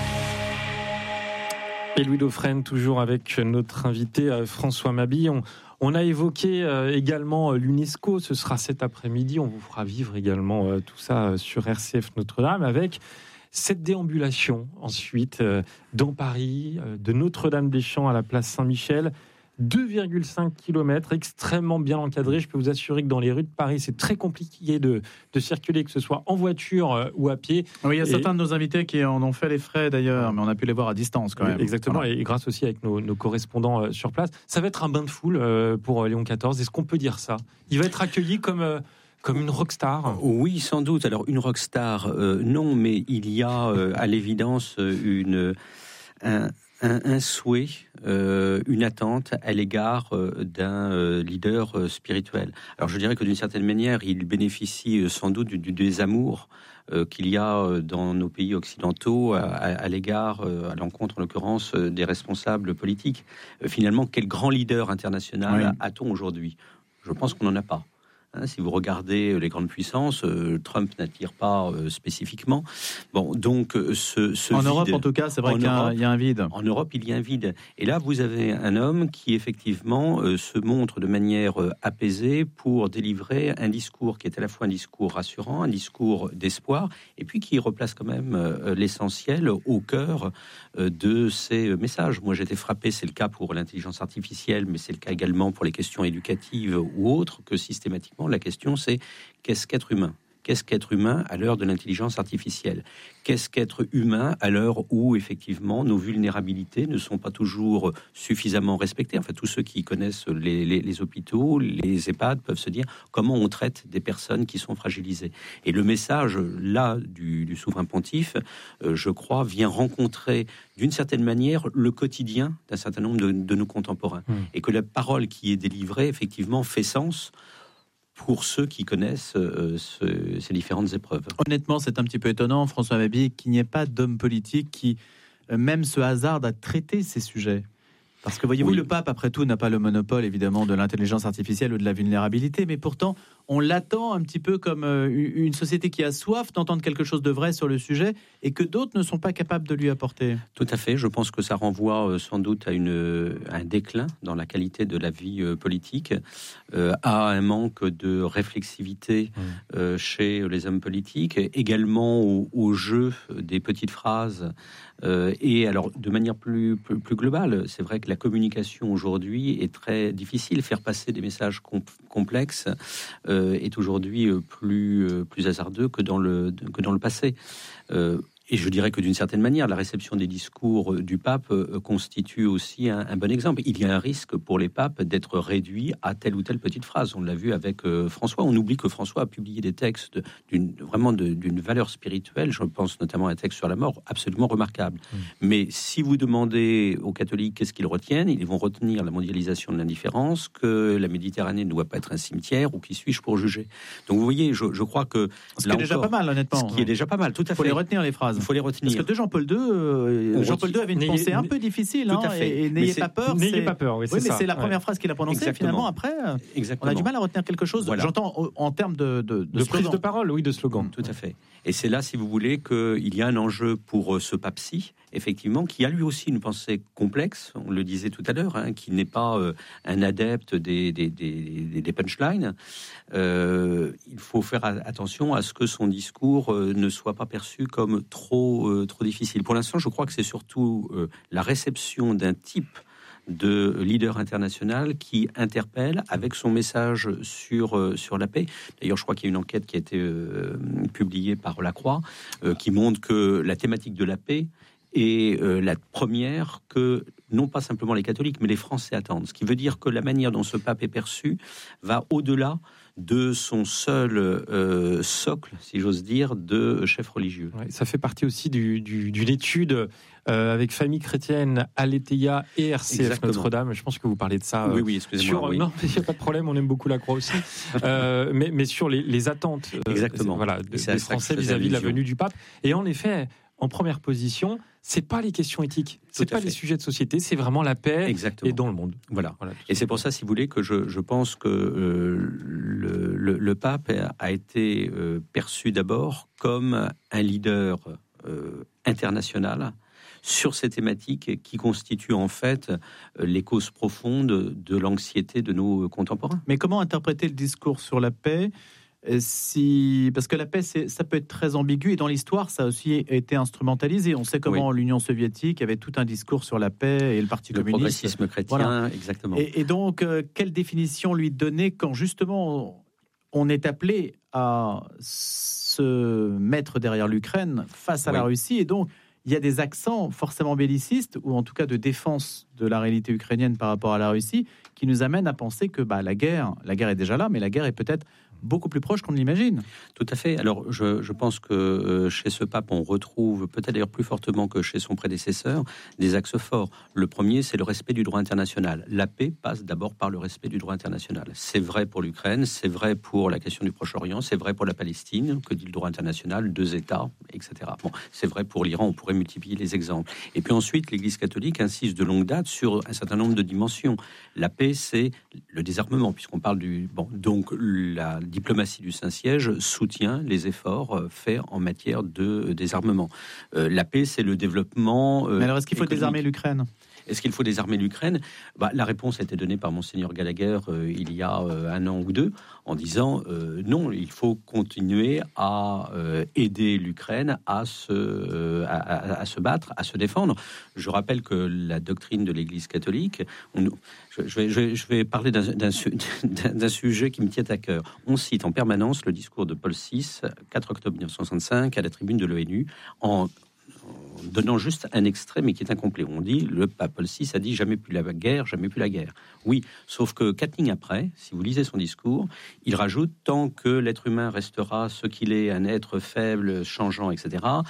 Et Louis Dauphren, toujours avec notre invité François Mabille. On, on a évoqué également l'UNESCO. Ce sera cet après-midi. On vous fera vivre également tout ça sur R C F Notre-Dame avec cette déambulation ensuite dans Paris, de Notre-Dame-des-Champs à la place Saint-Michel. deux virgule cinq kilomètres, extrêmement bien encadré. Je peux vous assurer que dans les rues de Paris, c'est très compliqué de, de circuler, que ce soit en voiture ou à pied. Oui, il y a et... certains de nos invités qui en ont fait les frais d'ailleurs, mais on a pu les voir à distance quand même. Exactement, voilà. Et grâce aussi avec nos, nos correspondants sur place. Ça va être un bain de foule pour Léon quatorze. Est-ce qu'on peut dire ça ? Il va être accueilli comme... Comme une rockstar ? Oui, sans doute. Alors, une rockstar, euh, non, mais il y a euh, à l'évidence une... Un... Un, un souhait, euh, une attente à l'égard euh, d'un euh, leader euh, spirituel. Alors je dirais que d'une certaine manière, il bénéficie euh, sans doute du, du désamour euh, qu'il y a euh, dans nos pays occidentaux à, à, à l'égard, euh, à l'encontre en l'occurrence, euh, des responsables politiques. Euh, finalement, quel grand leader international oui. a-t-on aujourd'hui ? Je pense qu'on n'en a pas. Hein, si vous regardez les grandes puissances, euh, Trump n'attire pas euh, spécifiquement. Bon, donc ce, ce en vide, Europe, en tout cas, c'est vrai qu'il y a, un, il y a un vide. En Europe, il y a un vide. Et là, vous avez un homme qui effectivement euh, se montre de manière euh, apaisée pour délivrer un discours qui est à la fois un discours rassurant, un discours d'espoir, et puis qui replace quand même euh, l'essentiel au cœur euh, de ces messages. Moi, j'ai été frappé, c'est le cas pour l'intelligence artificielle, mais c'est le cas également pour les questions éducatives ou autres, que systématiquement la question c'est qu'est-ce qu'être humain ? Qu'est-ce qu'être humain à l'heure de l'intelligence artificielle ? Qu'est-ce qu'être humain à l'heure où, effectivement, nos vulnérabilités ne sont pas toujours suffisamment respectées ? Enfin, tous ceux qui connaissent les, les, les hôpitaux, les EHPAD peuvent se dire comment on traite des personnes qui sont fragilisées. Et le message, là, du, du souverain pontife, euh, je crois, vient rencontrer, d'une certaine manière, le quotidien d'un certain nombre de, de nos contemporains. Mmh. Et que la parole qui est délivrée, effectivement, fait sens pour ceux qui connaissent euh, ce, ces différentes épreuves. Honnêtement, c'est un petit peu étonnant, François Mabille, qu'il n'y ait pas d'homme politique qui euh, même se hasarde à traiter ces sujets. Parce que voyez-vous, oui. Le pape, après tout, n'a pas le monopole, évidemment, de l'intelligence artificielle ou de la vulnérabilité, mais pourtant, on l'attend un petit peu comme euh, une société qui a soif d'entendre quelque chose de vrai sur le sujet et que d'autres ne sont pas capables de lui apporter. Tout à fait. Je pense que ça renvoie euh, sans doute à, une, à un déclin dans la qualité de la vie euh, politique, euh, à un manque de réflexivité mmh. euh, chez les hommes politiques, également au, au jeu des petites phrases. Euh, et alors, de manière plus, plus, plus globale, c'est vrai que la communication aujourd'hui est très difficile. Faire passer des messages comp- complexes euh, est aujourd'hui plus, euh, plus hasardeux que dans le, que dans le passé. Euh, Et je dirais que d'une certaine manière, la réception des discours du pape constitue aussi un, un bon exemple. Il y a un risque pour les papes d'être réduits à telle ou telle petite phrase. On l'a vu avec euh, François. On oublie que François a publié des textes d'une, vraiment de, d'une valeur spirituelle. Je pense notamment à un texte sur la mort absolument remarquable. Mmh. Mais si vous demandez aux catholiques qu'est-ce qu'ils retiennent, ils vont retenir la mondialisation de l'indifférence, que la Méditerranée ne doit pas être un cimetière, ou qui suis-je pour juger. Donc vous voyez, je, je crois que... Ce qui est déjà pas mal, honnêtement. Ce qui est déjà pas mal, tout à fait. Il faut les retenir, les phrases. Il faut les retenir. Parce que de Jean-Paul deux, euh, Jean-Paul deux avait une pensée un peu difficile. Tout hein, à fait. Et, et n'ayez pas peur. N'ayez pas peur, oui, c'est oui, mais ça. c'est la première ouais. phrase qu'il a prononcée. Exactement. Finalement, après, Exactement. on a du mal à retenir quelque chose. Voilà. J'entends en termes de, de, de, de prise de parole, oui, de slogan. Tout à fait. Et c'est là, si vous voulez, qu'il y a un enjeu pour ce pape-ci effectivement, qui a lui aussi une pensée complexe, on le disait tout à l'heure, hein, qui n'est pas euh, un adepte des, des, des, des punchlines. Euh, il faut faire attention à ce que son discours euh, ne soit pas perçu comme trop, euh, trop difficile. Pour l'instant, je crois que c'est surtout euh, la réception d'un type de leader international qui interpelle avec son message sur, euh, sur la paix. D'ailleurs, je crois qu'il y a une enquête qui a été euh, publiée par La Croix euh, qui montre que la thématique de la paix est euh, la première que non pas simplement les catholiques, mais les Français attendent. Ce qui veut dire que la manière dont ce pape est perçu va au-delà de son seul euh, socle, si j'ose dire, de chef religieux. Ouais, ça fait partie aussi du, du, d'une étude euh, avec Famille Chrétienne, Aletheia et R C F Exactement. Notre-Dame. Je pense que vous parlez de ça. Euh, oui, oui, excusez-moi. Sur, oui. Non, il n'y a pas de problème, on aime beaucoup la Croix aussi. euh, mais, mais sur les, les attentes euh, Exactement. Voilà, des Français vis-à-vis de la venue du pape. Et en effet, en première position, c'est pas les questions éthiques, c'est pas fait. Les sujets de société, c'est vraiment la paix Exactement. Et dans le monde. Voilà. voilà et c'est pour ça, si vous voulez, que je, je pense que euh, le, le, le pape a été euh, perçu d'abord comme un leader euh, international sur ces thématiques qui constituent en fait les causes profondes de l'anxiété de nos contemporains. Mais comment interpréter le discours sur la paix ? Si, parce que la paix, c'est, ça peut être très ambigu, et dans l'histoire, ça a aussi été instrumentalisé. On sait comment oui. l'Union soviétique avait tout un discours sur la paix et le Parti le communiste. Le progressisme chrétien, voilà. exactement. Et, et donc, euh, quelle définition lui donner quand justement on est appelé à se mettre derrière l'Ukraine face à oui. la Russie, et donc il y a des accents forcément bellicistes, ou en tout cas de défense de la réalité ukrainienne par rapport à la Russie, qui nous amènent à penser que bah, la guerre, la guerre est déjà là, mais la guerre est peut-être beaucoup plus proche qu'on ne l'imagine. Tout à fait. Alors, je, je pense que euh, chez ce pape, on retrouve, peut-être d'ailleurs plus fortement que chez son prédécesseur, des axes forts. Le premier, c'est le respect du droit international. La paix passe d'abord par le respect du droit international. C'est vrai pour l'Ukraine, c'est vrai pour la question du Proche-Orient, c'est vrai pour la Palestine, que dit le droit international, deux États, et cetera. Bon, c'est vrai pour l'Iran, on pourrait multiplier les exemples. Et puis ensuite, l'Église catholique insiste de longue date sur un certain nombre de dimensions. La paix, c'est le désarmement, puisqu'on parle du... Bon, donc, la diplomatie du Saint-Siège soutient les efforts faits en matière de désarmement. Euh, la paix, c'est le développement... Euh, Mais alors, est-ce qu'il faut économique. désarmer l'Ukraine ? Est-ce qu'il faut désarmer l'Ukraine ? bah, La réponse a été donnée par Monseigneur Gallagher euh, il y a euh, un an ou deux, en disant euh, non, il faut continuer à euh, aider l'Ukraine à se, euh, à, à, à se battre, à se défendre. Je rappelle que la doctrine de l'Église catholique, on, je, je, vais, je, vais, je vais parler d'un, d'un, d'un sujet qui me tient à cœur. On cite en permanence le discours de Paul six, quatre octobre dix-neuf cent soixante-cinq, à la tribune de l'ONU, en donnant juste un extrait, mais qui est incomplet. On dit, le pape Paul six a dit « jamais plus la guerre, jamais plus la guerre ». Oui, sauf que quatre lignes après, si vous lisez son discours, il rajoute « tant que l'être humain restera ce qu'il est, un être faible, changeant, et cetera,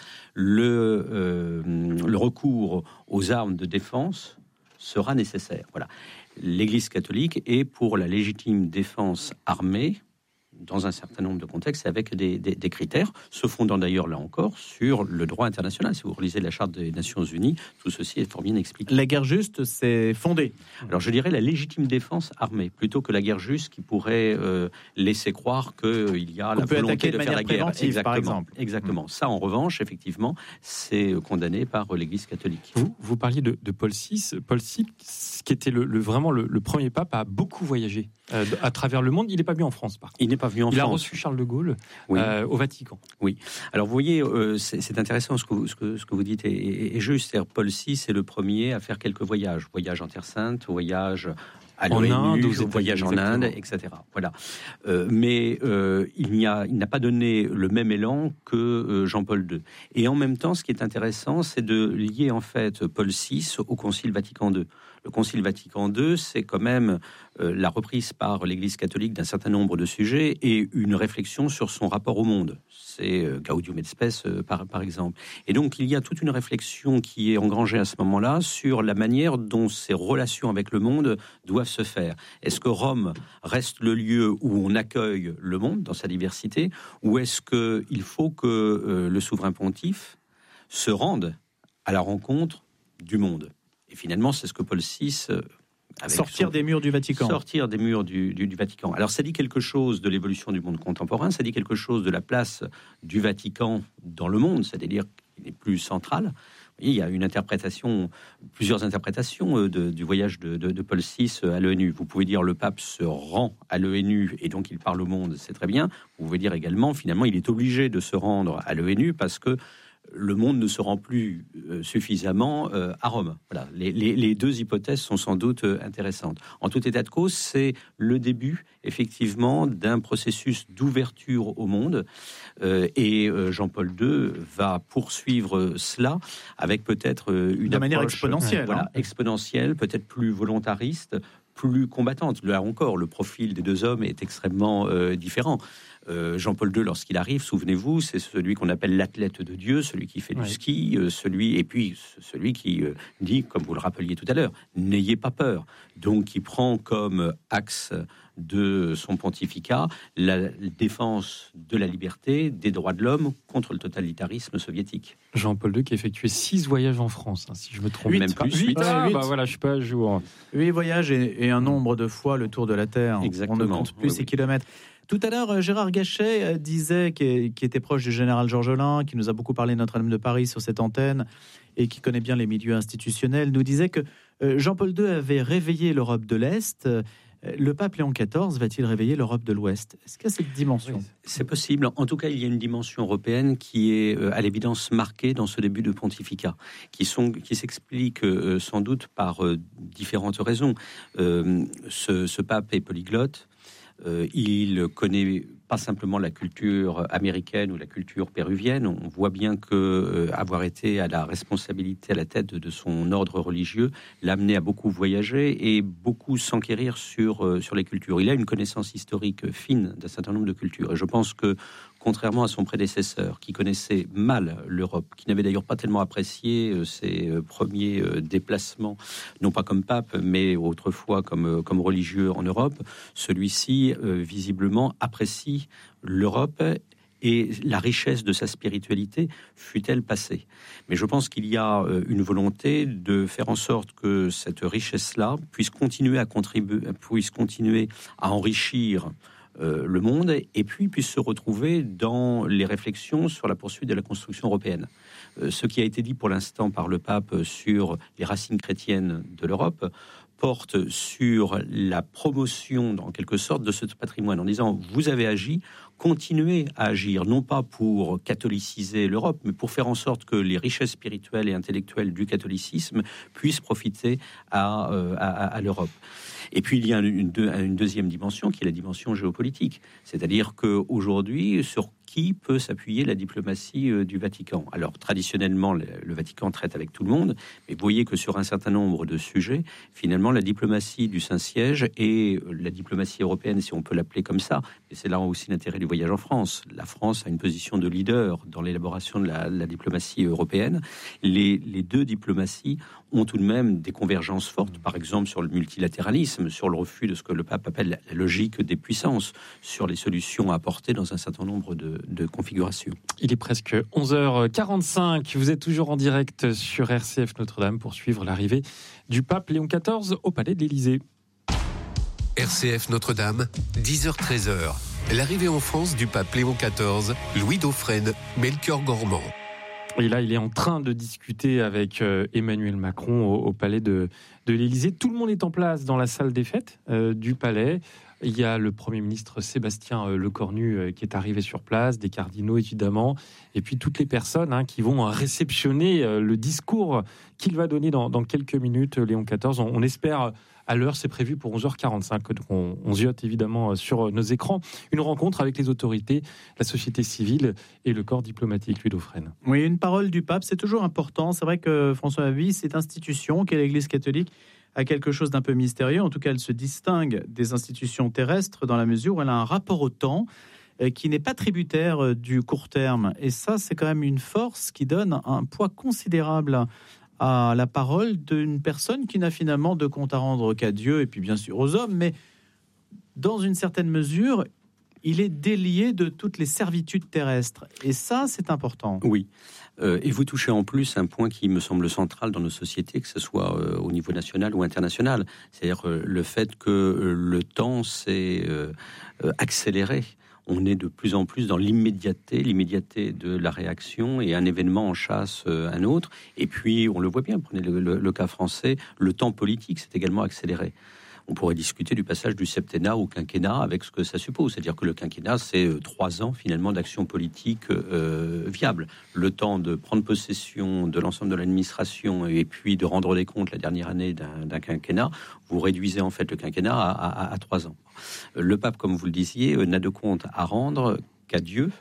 le, euh, le recours aux armes de défense sera nécessaire ». Voilà. L'Église catholique est pour la légitime défense armée, dans un certain nombre de contextes, avec des, des, des critères, se fondant d'ailleurs, là encore, sur le droit international. Si vous relisez la Charte des Nations Unies, tout ceci est fort bien expliqué. La guerre juste, c'est fondé. Alors, je dirais la légitime défense armée, plutôt que la guerre juste qui pourrait euh, laisser croire qu'il y a On la peut volonté de, de faire la guerre. Exactement. Par exemple. Exactement. Mmh. Ça, en revanche, effectivement, c'est condamné par l'Église catholique. Vous, vous parliez de, de Paul six. Paul six, qui était le, le, vraiment le, le premier pape, a beaucoup voyagé euh, à travers le monde. Il n'est pas venu en France, par contre. Il n'est pas venu en il France. Il a reçu Charles de Gaulle oui. euh, au Vatican. Oui. Alors, vous voyez, euh, c'est, c'est intéressant ce que vous, ce que, ce que vous dites est, est, est juste. C'est-à-dire, Paul six est le premier à faire quelques voyages. Voyage en Terre Sainte, voyage à l'ONU, voyage en Inde, et cetera. Voilà. Euh, mais euh, il, n'y a, il n'a pas donné le même élan que euh, Jean-Paul deux. Et en même temps, ce qui est intéressant, c'est de lier en fait Paul six au Concile Vatican deux. Le Concile Vatican deux, c'est quand même euh, la reprise par l'Église catholique d'un certain nombre de sujets et une réflexion sur son rapport au monde. C'est euh, Gaudium et Spes, euh, par, par exemple. Et donc, il y a toute une réflexion qui est engrangée à ce moment-là sur la manière dont ces relations avec le monde doivent se faire. Est-ce que Rome reste le lieu où on accueille le monde dans sa diversité, ou est-ce qu'il faut que euh, le souverain pontife se rende à la rencontre du monde ? Et finalement, c'est ce que Paul six... Euh, sortir son, des murs du Vatican. Sortir des murs du, du, du Vatican. Alors, ça dit quelque chose de l'évolution du monde contemporain, ça dit quelque chose de la place du Vatican dans le monde, c'est-à-dire qu'il n'est plus central. Vous Il y a une interprétation, plusieurs interprétations de, du voyage de, de, de Paul six à l'ONU. Vous pouvez dire le pape se rend à l'ONU et donc il parle au monde, c'est très bien. Vous pouvez dire également, finalement, il est obligé de se rendre à l'ONU parce que le monde ne se rend plus euh, suffisamment euh, à Rome. Voilà. Les, les, les deux hypothèses sont sans doute euh, intéressantes. En tout état de cause, c'est le début, effectivement, d'un processus d'ouverture au monde. Euh, et euh, Jean-Paul deux va poursuivre cela avec peut-être euh, une de approche, manière exponentielle. Euh, voilà, hein. exponentielle, peut-être plus volontariste, plus combattante. Là encore, le profil des deux hommes est extrêmement euh, différent. Euh, Jean-Paul deux, lorsqu'il arrive, souvenez-vous, c'est celui qu'on appelle l'athlète de Dieu, celui qui fait du ouais. ski, euh, celui et puis celui qui euh, dit, comme vous le rappeliez tout à l'heure, n'ayez pas peur. Donc, il prend comme axe de son pontificat la défense de la liberté, des droits de l'homme contre le totalitarisme soviétique. Jean-Paul deux qui a effectué six voyages en France, hein, si je me trompe. Huit, même plus. huit. Ah, huit. bah voilà, je suis pas à jour. Huit voyages et, et un nombre de fois le tour de la Terre. Exactement. On ne compte plus Oui, ces oui. kilomètres. Tout à l'heure, Gérard Gachet disait, qui, est, qui était proche du général Georges Olain, qui nous a beaucoup parlé de Notre-Dame de Paris sur cette antenne et qui connaît bien les milieux institutionnels, nous disait que Jean-Paul deux avait réveillé l'Europe de l'Est. Le pape Léon quatorze va-t-il réveiller l'Europe de l'Ouest ? Est-ce qu'il y a cette dimension ? Oui, c'est possible. En tout cas, il y a une dimension européenne qui est à l'évidence marquée dans ce début de pontificat, qui, sont, qui s'explique euh, sans doute par euh, différentes raisons. Euh, ce, ce pape est polyglotte. Euh, il connaît pas simplement la culture américaine ou la culture péruvienne. On voit bien que euh, avoir été à la responsabilité à la tête de, de son ordre religieux l'a amené à beaucoup voyager et beaucoup s'enquérir sur, euh, sur les cultures. Il a une connaissance historique fine d'un certain nombre de cultures. Et je pense que, contrairement à son prédécesseur, qui connaissait mal l'Europe, qui n'avait d'ailleurs pas tellement apprécié euh, ses euh, premiers euh, déplacements, non pas comme pape, mais autrefois comme, euh, comme religieux en Europe, celui-ci, euh, visiblement, apprécie l'Europe et la richesse de sa spiritualité, fut-elle passée. Mais je pense qu'il y a euh, une volonté de faire en sorte que cette richesse-là puisse continuer à contribuer, puisse continuer à enrichir Euh, le monde, et puis puisse se retrouver dans les réflexions sur la poursuite de la construction européenne. Euh, ce qui a été dit pour l'instant par le pape sur les racines chrétiennes de l'Europe porte sur la promotion, en quelque sorte, de ce patrimoine, en disant, vous avez agi, continuez à agir, non pas pour catholiciser l'Europe, mais pour faire en sorte que les richesses spirituelles et intellectuelles du catholicisme puissent profiter à, euh, à, à l'Europe. Et puis, il y a une, une deuxième dimension, qui est la dimension géopolitique. C'est-à-dire qu'aujourd'hui, sur qui peut s'appuyer la diplomatie euh, du Vatican ? Alors, traditionnellement, le, le Vatican traite avec tout le monde, mais vous voyez que sur un certain nombre de sujets, finalement, la diplomatie du Saint-Siège et la diplomatie européenne, si on peut l'appeler comme ça, et c'est là aussi l'intérêt du voyage en France. La France a une position de leader dans l'élaboration de la, la diplomatie européenne. Les, les deux diplomaties ont tout de même des convergences fortes, par exemple sur le multilatéralisme, sur le refus de ce que le pape appelle la logique des puissances, sur les solutions à apporter dans un certain nombre de, de configurations. Il est presque onze heures quarante-cinq. Vous êtes toujours en direct sur R C F Notre-Dame pour suivre l'arrivée du pape Léon quatorze au palais de l'Élysée. R C F Notre-Dame, dix heures treize. L'arrivée en France du pape Léon quatorze, Louis Dauphren, Melchior Gormand. Et là, il est en train de discuter avec euh, Emmanuel Macron au, au palais de, de l'Élysée. Tout le monde est en place dans la salle des fêtes euh, du palais. Il y a le Premier ministre Sébastien euh, Lecornu euh, qui est arrivé sur place, des cardinaux évidemment, et puis toutes les personnes hein, qui vont réceptionner euh, le discours qu'il va donner dans, dans quelques minutes, Léon quatorze. On, on espère... À l'heure, c'est prévu pour onze heures quarante-cinq. Donc on, on ziote évidemment sur nos écrans une rencontre avec les autorités, la société civile et le corps diplomatique, Louis Dauphren. Oui, une parole du pape, c'est toujours important. C'est vrai que François Avis, cette institution qu'est l'Église catholique, a quelque chose d'un peu mystérieux. En tout cas, elle se distingue des institutions terrestres dans la mesure où elle a un rapport au temps qui n'est pas tributaire du court terme. Et ça, c'est quand même une force qui donne un poids considérable à la parole d'une personne qui n'a finalement de compte à rendre qu'à Dieu et puis bien sûr aux hommes, mais dans une certaine mesure, il est délié de toutes les servitudes terrestres. Et ça, c'est important. Oui. Euh, et vous touchez en plus un point qui me semble central dans nos sociétés, que ce soit euh, au niveau national ou international. C'est-à-dire euh, le fait que euh, le temps s'est euh, euh, accéléré. on est de plus en plus dans l'immédiateté, l'immédiateté de la réaction, et un événement en chasse un autre. Et puis, on le voit bien, prenez le, le, le cas français, le temps politique s'est également accéléré. On pourrait discuter du passage du septennat au quinquennat avec ce que ça suppose. C'est-à-dire que le quinquennat, c'est trois ans finalement d'action politique euh, viable. Le temps de prendre possession de l'ensemble de l'administration et puis de rendre des comptes la dernière année d'un, d'un quinquennat. Vous réduisez en fait le quinquennat à, à, à trois ans. Le pape, comme vous le disiez, n'a de compte à rendre qu'à Dieu.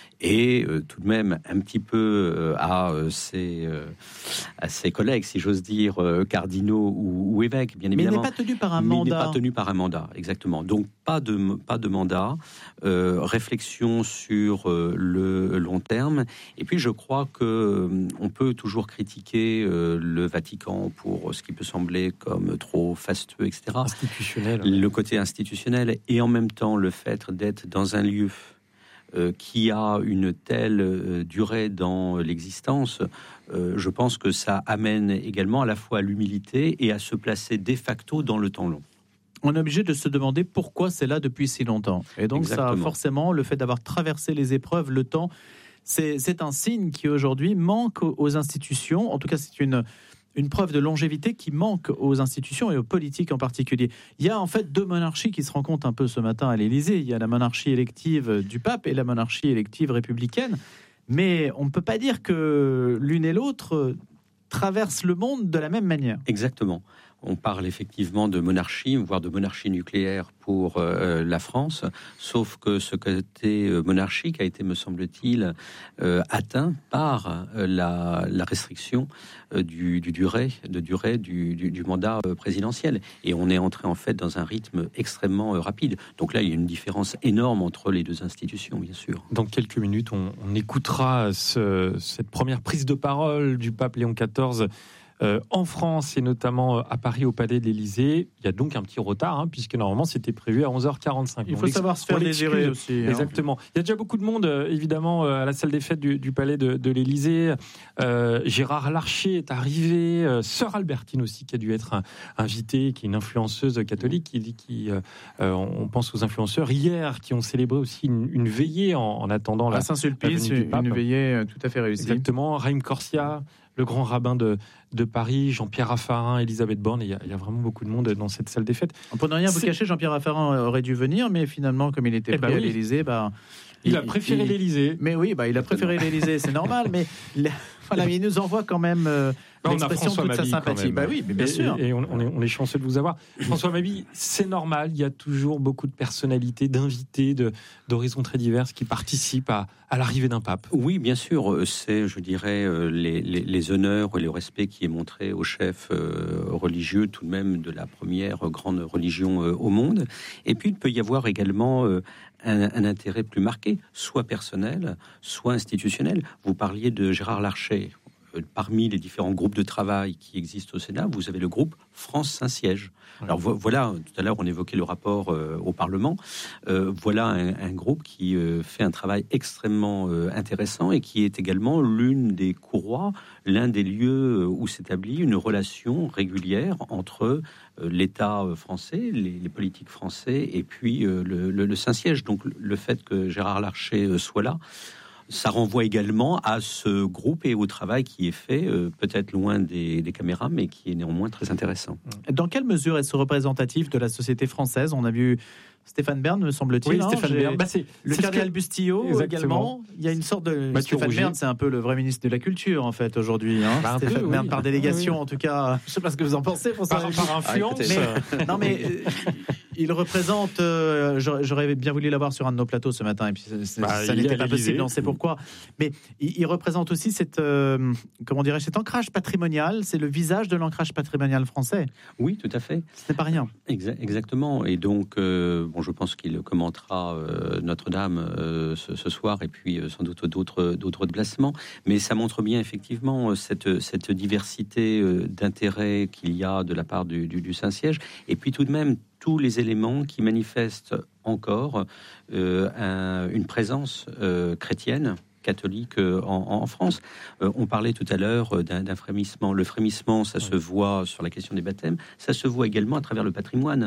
Et euh, tout de même un petit peu euh, à, euh, ses, euh, à ses collègues, si j'ose dire, euh, cardinaux ou, ou évêques, bien évidemment. Mais il n'est pas tenu par un Mais mandat. Il n'est pas tenu par un mandat, exactement. Donc pas de, pas de mandat, euh, réflexion sur euh, le long terme. Et puis je crois que euh, on peut toujours critiquer euh, le Vatican pour ce qui peut sembler comme trop fastueux, et cetera. Institutionnel. Le côté institutionnel et en même temps le fait d'être dans un lieu Euh, qui a une telle euh, durée dans l'existence, euh, je pense que ça amène également à la fois à l'humilité et à se placer de facto dans le temps long. On est obligé de se demander pourquoi c'est là depuis si longtemps. Et donc Exactement. ça, forcément, le fait d'avoir traversé les épreuves, le temps, c'est, c'est un signe qui aujourd'hui manque aux institutions. En tout cas, c'est une... une preuve de longévité qui manque aux institutions et aux politiques en particulier. Il y a en fait deux monarchies qui se rencontrent un peu ce matin à l'Élysée. Il y a la monarchie élective du pape et la monarchie élective républicaine. Mais on ne peut pas dire que l'une et l'autre traversent le monde de la même manière. Exactement. On parle effectivement de monarchie, voire de monarchie nucléaire pour euh, la France, sauf que ce côté euh, monarchique a été, me semble-t-il, euh, atteint par euh, la, la restriction euh, du, du durée, de durée du, du, du mandat euh, présidentiel. Et on est entré en fait dans un rythme extrêmement euh, rapide. Donc là, il y a une différence énorme entre les deux institutions, bien sûr. Dans quelques minutes, on, on écoutera ce, cette première prise de parole du pape Léon quatorze Euh, en France et notamment à Paris au Palais de l'Élysée. Il y a donc un petit retard, hein, puisque normalement c'était prévu à onze heures quarante-cinq. Il faut savoir se faire désirer aussi. Hein. Exactement. Il y a déjà beaucoup de monde, euh, évidemment, euh, à la salle des fêtes du, du Palais de, de l'Élysée. Euh, Gérard Larcher est arrivé, euh, Sœur Albertine aussi, qui a dû être un, invitée, qui est une influenceuse catholique, qui, qui euh, on pense aux influenceurs hier, qui ont célébré aussi une, une veillée en, en attendant à la Saint-Sulpice, la venue du pape. Une veillée tout à fait réussie. Exactement. Raïm Corsia, le grand rabbin de, de Paris, Jean-Pierre Raffarin, Elisabeth Borne. Il y, a, il y a vraiment beaucoup de monde dans cette salle des fêtes. Pour ne rien vous cacher, Jean-Pierre Raffarin aurait dû venir, mais finalement, comme il était pris eh ben à oui. l'Élysée, bah, il, il a préféré il, l'Élysée. Mais oui, bah, il a préféré l'Élysée, c'est normal, mais voilà, il nous envoie quand même euh, l'expression de toute sa sympathie. Bah oui, mais bien et, sûr. Et, et on, on, est, on est chanceux de vous avoir. François Mabille, c'est normal, il y a toujours beaucoup de personnalités, d'invités, de, d'horizons très divers qui participent à, à l'arrivée d'un pape. Oui, bien sûr, c'est, je dirais, les, les, les honneurs et le respect qui est montré au chef euh, religieux, tout de même de la première grande religion euh, au monde. Et puis, il peut y avoir également euh, un, un intérêt plus marqué, soit personnel, soit institutionnel. Vous parliez de Gérard Larcher. Parmi les différents groupes de travail qui existent au Sénat, vous avez le groupe France Saint-Siège. Alors vo- voilà, tout à l'heure on évoquait le rapport euh, au Parlement. Euh, voilà un, un groupe qui euh, fait un travail extrêmement euh, intéressant et qui est également l'une des courroies, l'un des lieux où s'établit une relation régulière entre euh, l'État français, les, les politiques français et puis euh, le, le, le Saint-Siège. Donc le fait que Gérard Larcher euh, soit là, ça renvoie également à ce groupe et au travail qui est fait, euh, peut-être loin des, des caméras, mais qui est néanmoins très intéressant. Dans quelle mesure est-ce représentatif de la société française ? On a vu Stéphane Bern, me semble-t-il. Oui, hein, Stéphane Bern. Bah, c'est, le c'est cardinal que... Bustillo également. Il y a une sorte de... Mathieu Stéphane Rouget. Bern, c'est un peu le vrai ministre de la Culture, en fait, aujourd'hui. Hein. Bah, Stéphane peu, Bern, oui. par délégation, oui. en tout cas. Je ne sais pas ce que vous en pensez. Pour par, ça. par influence. Ah, mais, non, mais euh, il représente... Euh, j'aurais, j'aurais bien voulu l'avoir sur un de nos plateaux ce matin, et puis c'est, bah, ça n'était pas possible, on sait pourquoi. Mais il, il représente aussi cette, euh, comment dirais-je, cet ancrage patrimonial. C'est le visage de l'ancrage patrimonial français. Oui, tout à fait. Ce n'est pas rien. Exa- exactement. Et donc, euh, bon, je pense qu'il commentera euh, Notre-Dame euh, ce, ce soir, et puis euh, sans doute d'autres, d'autres déplacements. Mais ça montre bien effectivement cette, cette diversité euh, d'intérêts qu'il y a de la part du, du, du Saint-Siège. Et puis tout de même, tous les éléments qui manifestent encore euh, un, une présence euh, chrétienne, catholique euh, en, en France. Euh, on parlait tout à l'heure d'un, d'un frémissement. Le frémissement, ça oui. se voit sur la question des baptêmes, ça se voit également à travers le patrimoine.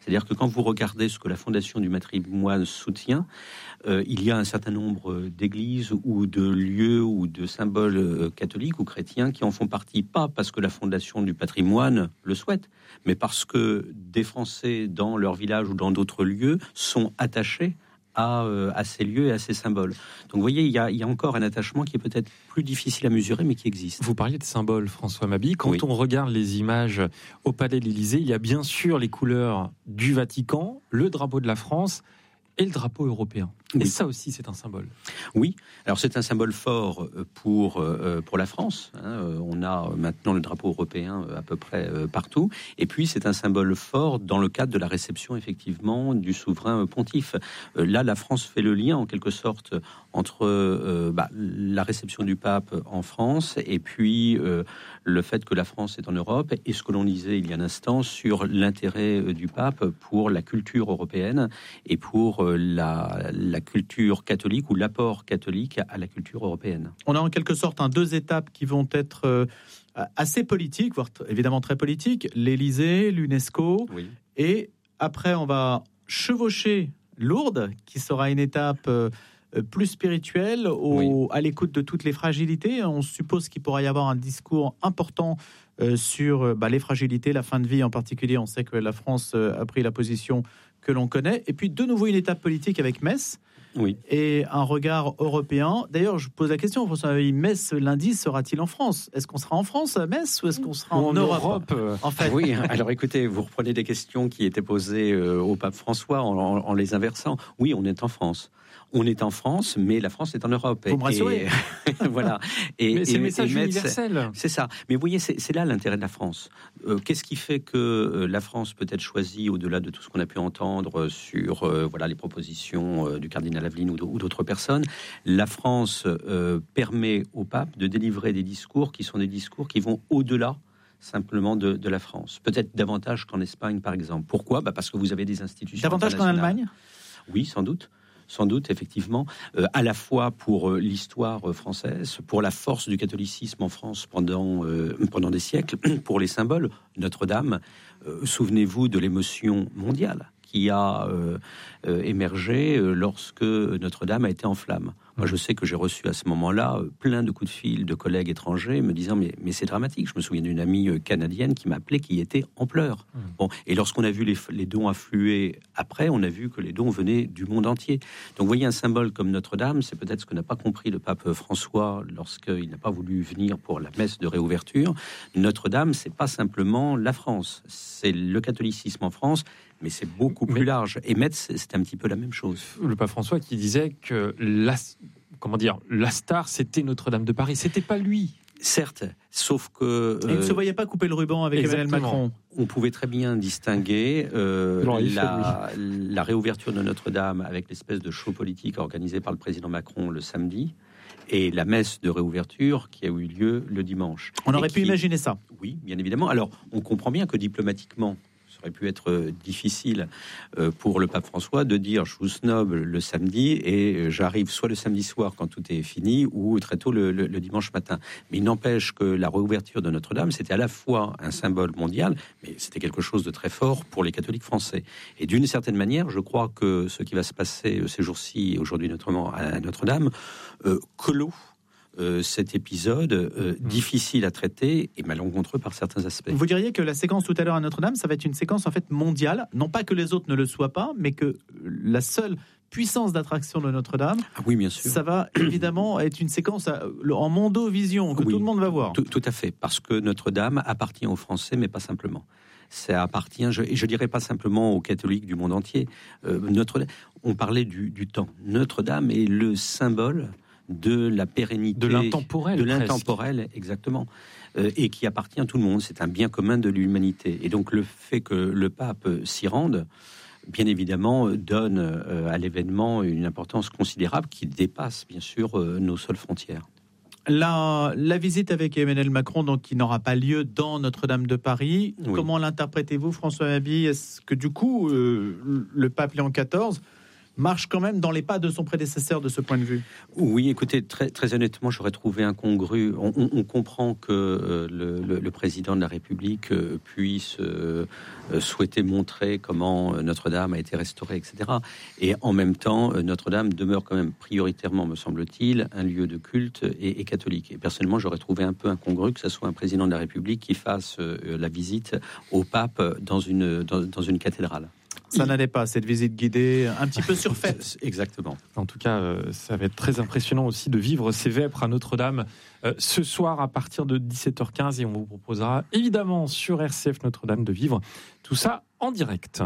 C'est-à-dire que quand vous regardez ce que la Fondation du patrimoine soutient, euh, il y a un certain nombre d'églises ou de lieux ou de symboles euh, catholiques ou chrétiens qui en font partie, pas parce que la Fondation du patrimoine le souhaite, mais parce que des Français dans leur village ou dans d'autres lieux sont attachés À, euh, à ces lieux et à ces symboles. Donc vous voyez, il y, a, il y a encore un attachement qui est peut-être plus difficile à mesurer, mais qui existe. Vous parliez de symboles, François Mabille. Quand oui. on regarde les images au Palais de l'Élysée, il y a bien sûr les couleurs du Vatican, le drapeau de la France et le drapeau européen. Et oui. ça aussi, c'est un symbole. Oui, alors c'est un symbole fort pour, euh, pour la France. Hein. On a maintenant le drapeau européen à peu près euh, partout. Et puis, c'est un symbole fort dans le cadre de la réception, effectivement, du souverain pontife. Euh, là, la France fait le lien, en quelque sorte, entre euh, bah, la réception du pape en France et puis euh, le fait que la France est en Europe et ce que l'on disait il y a un instant sur l'intérêt du pape pour la culture européenne et pour euh, la, la culture catholique ou l'apport catholique à la culture européenne. On a en quelque sorte un, deux étapes qui vont être euh, assez politiques, voire t- évidemment très politiques, l'Élysée, l'UNESCO, oui. Et après on va chevaucher Lourdes, qui sera une étape euh, plus spirituelle, au, oui. à l'écoute de toutes les fragilités. On suppose qu'il pourra y avoir un discours important euh, sur euh, bah, les fragilités, la fin de vie en particulier. On sait que la France euh, a pris la position que l'on connaît. Et puis de nouveau une étape politique avec Metz. Oui. Et un regard européen. D'ailleurs, je pose la question, François, Metz lundi sera-t-il en France ? Est-ce qu'on sera en France à Metz ou est-ce qu'on sera en, en Europe, Europe euh, En fait, oui. Alors écoutez, vous reprenez des questions qui étaient posées euh, au pape François en, en, en les inversant. Oui, on est en France. On est en France, mais la France est en Europe. Vous me rassurez. Et, voilà. Et, mais c'est et, le message Metz, universel. C'est ça. Mais vous voyez, c'est, c'est là l'intérêt de la France. Euh, qu'est-ce qui fait que euh, la France peut être choisie, au-delà de tout ce qu'on a pu entendre sur euh, voilà, les propositions euh, du cardinal Aveline ou, ou d'autres personnes? La France euh, permet au pape de délivrer des discours qui sont des discours qui vont au-delà simplement de, de la France. Peut-être davantage qu'en Espagne, par exemple. Pourquoi ? Bah parce que vous avez des institutions davantage qu'en Allemagne ? Oui, sans doute. Sans doute, effectivement, euh, à la fois pour euh, l'histoire euh, française, pour la force du catholicisme en France pendant, euh, pendant des siècles, pour les symboles. Notre-Dame, euh, souvenez-vous de l'émotion mondiale qui a euh, euh, émergé euh, lorsque Notre-Dame a été en flammes. Moi, je sais que j'ai reçu à ce moment-là euh, plein de coups de fil de collègues étrangers me disant mais, mais c'est dramatique. Je me souviens d'une amie euh, canadienne qui m'appelait, qui était en pleurs. Mmh. Bon, et lorsqu'on a vu les, les dons affluer après, on a vu que les dons venaient du monde entier. Donc, vous voyez, un symbole comme Notre-Dame, c'est peut-être ce que n'a pas compris le pape François lorsqu'il n'a pas voulu venir pour la messe de réouverture. Notre-Dame, c'est pas simplement la France, c'est le catholicisme en France, mais c'est beaucoup plus mais, large. Et Metz, c'est un petit peu la même chose. Le pape François qui disait que la, comment dire, la star, c'était Notre-Dame de Paris. C'était pas lui. Certes, sauf que... Euh, il ne se voyait pas couper le ruban avec Emmanuel Macron. On pouvait très bien distinguer euh, la, la réouverture de Notre-Dame avec l'espèce de show politique organisé par le président Macron le samedi et la messe de réouverture qui a eu lieu le dimanche. On aurait qui, pu imaginer ça. Oui, bien évidemment. Alors, on comprend bien que diplomatiquement, ça aurait pu être difficile pour le pape François de dire je vous snob le samedi et j'arrive soit le samedi soir quand tout est fini ou très tôt le, le, le dimanche matin. Mais il n'empêche que la réouverture de Notre-Dame, c'était à la fois un symbole mondial, mais c'était quelque chose de très fort pour les catholiques français. Et d'une certaine manière, je crois que ce qui va se passer ces jours-ci, aujourd'hui notamment à Notre-Dame, euh, clôt Euh, cet épisode euh, mmh. difficile à traiter et malencontreux par certains aspects. Vous diriez que la séquence tout à l'heure à Notre-Dame, ça va être une séquence en fait mondiale, non pas que les autres ne le soient pas, mais que la seule puissance d'attraction de Notre-Dame, ah oui, bien sûr. Ça va évidemment être une séquence en mondovision que oui, tout le monde va voir. Tout, tout à fait, parce que Notre-Dame appartient aux Français, mais pas simplement. Ça appartient, je, et je dirais pas simplement aux catholiques du monde entier. Euh, Notre, on parlait du, du temps. Notre-Dame est le symbole de la pérennité, de l'intemporel, de l'intemporel, presque. Exactement, euh, et qui appartient à tout le monde. C'est un bien commun de l'humanité. Et donc le fait que le pape s'y rende, bien évidemment, donne euh, à l'événement une importance considérable qui dépasse, bien sûr, euh, nos seules frontières. La, la visite avec Emmanuel Macron, donc, qui n'aura pas lieu dans Notre-Dame de Paris, oui. Comment l'interprétez-vous, François Mabille ? Est-ce que du coup, euh, le pape Léon quatorze marche quand même dans les pas de son prédécesseur de ce point de vue. Oui, écoutez, très, très honnêtement, j'aurais trouvé incongru. On, on, on comprend que euh, le, le, le président de la République euh, puisse euh, souhaiter montrer comment Notre-Dame a été restaurée, et cetera. Et en même temps, Notre-Dame demeure quand même prioritairement, me semble-t-il, un lieu de culte et, et catholique. Et personnellement, j'aurais trouvé un peu incongru que ce soit un président de la République qui fasse euh, la visite au pape dans une, dans, dans une cathédrale. Ça n'allait pas, cette visite guidée, un petit peu surfaite. Exactement. En tout cas, euh, ça va être très impressionnant aussi de vivre ces vêpres à Notre-Dame euh, ce soir à partir de dix-sept heures quinze. Et on vous proposera évidemment sur R C F Notre-Dame de vivre tout ça en direct.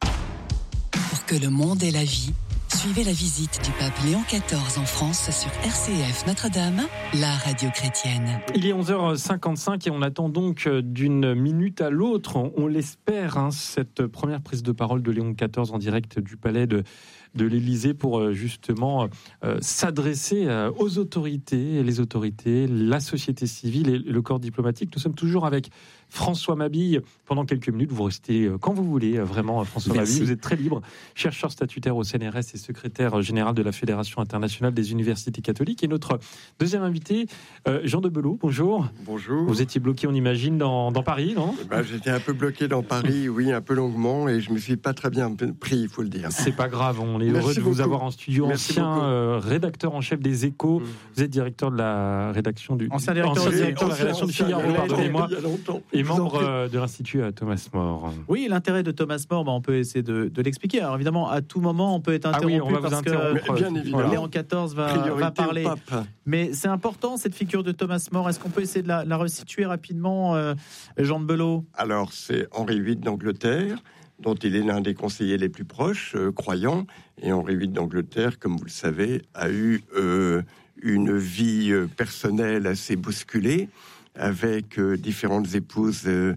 Pour que le monde ait la vie, suivez la visite du pape Léon quatorze en France sur R C F Notre-Dame, la radio chrétienne. Il est onze heures cinquante-cinq et on attend donc d'une minute à l'autre, on l'espère, hein, cette première prise de parole de Léon quatorze en direct du palais de, de l'Élysée pour justement euh, s'adresser aux autorités, les autorités, la société civile et le corps diplomatique. Nous sommes toujours avec François Mabille pendant quelques minutes. Vous restez quand vous voulez, vraiment, François Merci. Mabille. Vous êtes très libre, chercheur statutaire au C N R S et secrétaire général de la Fédération internationale des universités catholiques. Et notre deuxième invité, euh, Jean de Belot, bonjour. Bonjour. Vous étiez bloqué, on imagine, dans, dans Paris, non ? ben, J'étais un peu bloqué dans Paris, oui, un peu longuement, et je me suis pas très bien pris, il faut le dire. C'est pas grave, on est Merci heureux de beaucoup. vous avoir en studio. Merci Ancien euh, rédacteur en chef des Échos, mmh. Vous êtes directeur de la rédaction du... Ancien directeur, ancien de, directeur de la rédaction du Figaro, pardonnez-moi, et membre euh, de l'Institut à Thomas More. Oui, l'intérêt de Thomas More, bah, on peut essayer de, de l'expliquer. Alors évidemment, à tout moment, on peut être interrompu ah oui, on va parce vous interrompre. que bien évidemment. Léon quatorze va, va parler. Mais c'est important, cette figure de Thomas More. Est-ce qu'on peut essayer de la, la resituer rapidement, euh, Jean de Belot ? Alors, c'est Henri huit d'Angleterre, dont il est l'un des conseillers les plus proches, euh, croyants. Et Henri huit d'Angleterre, comme vous le savez, a eu euh, une vie euh, personnelle assez bousculée, avec euh, différentes épouses euh,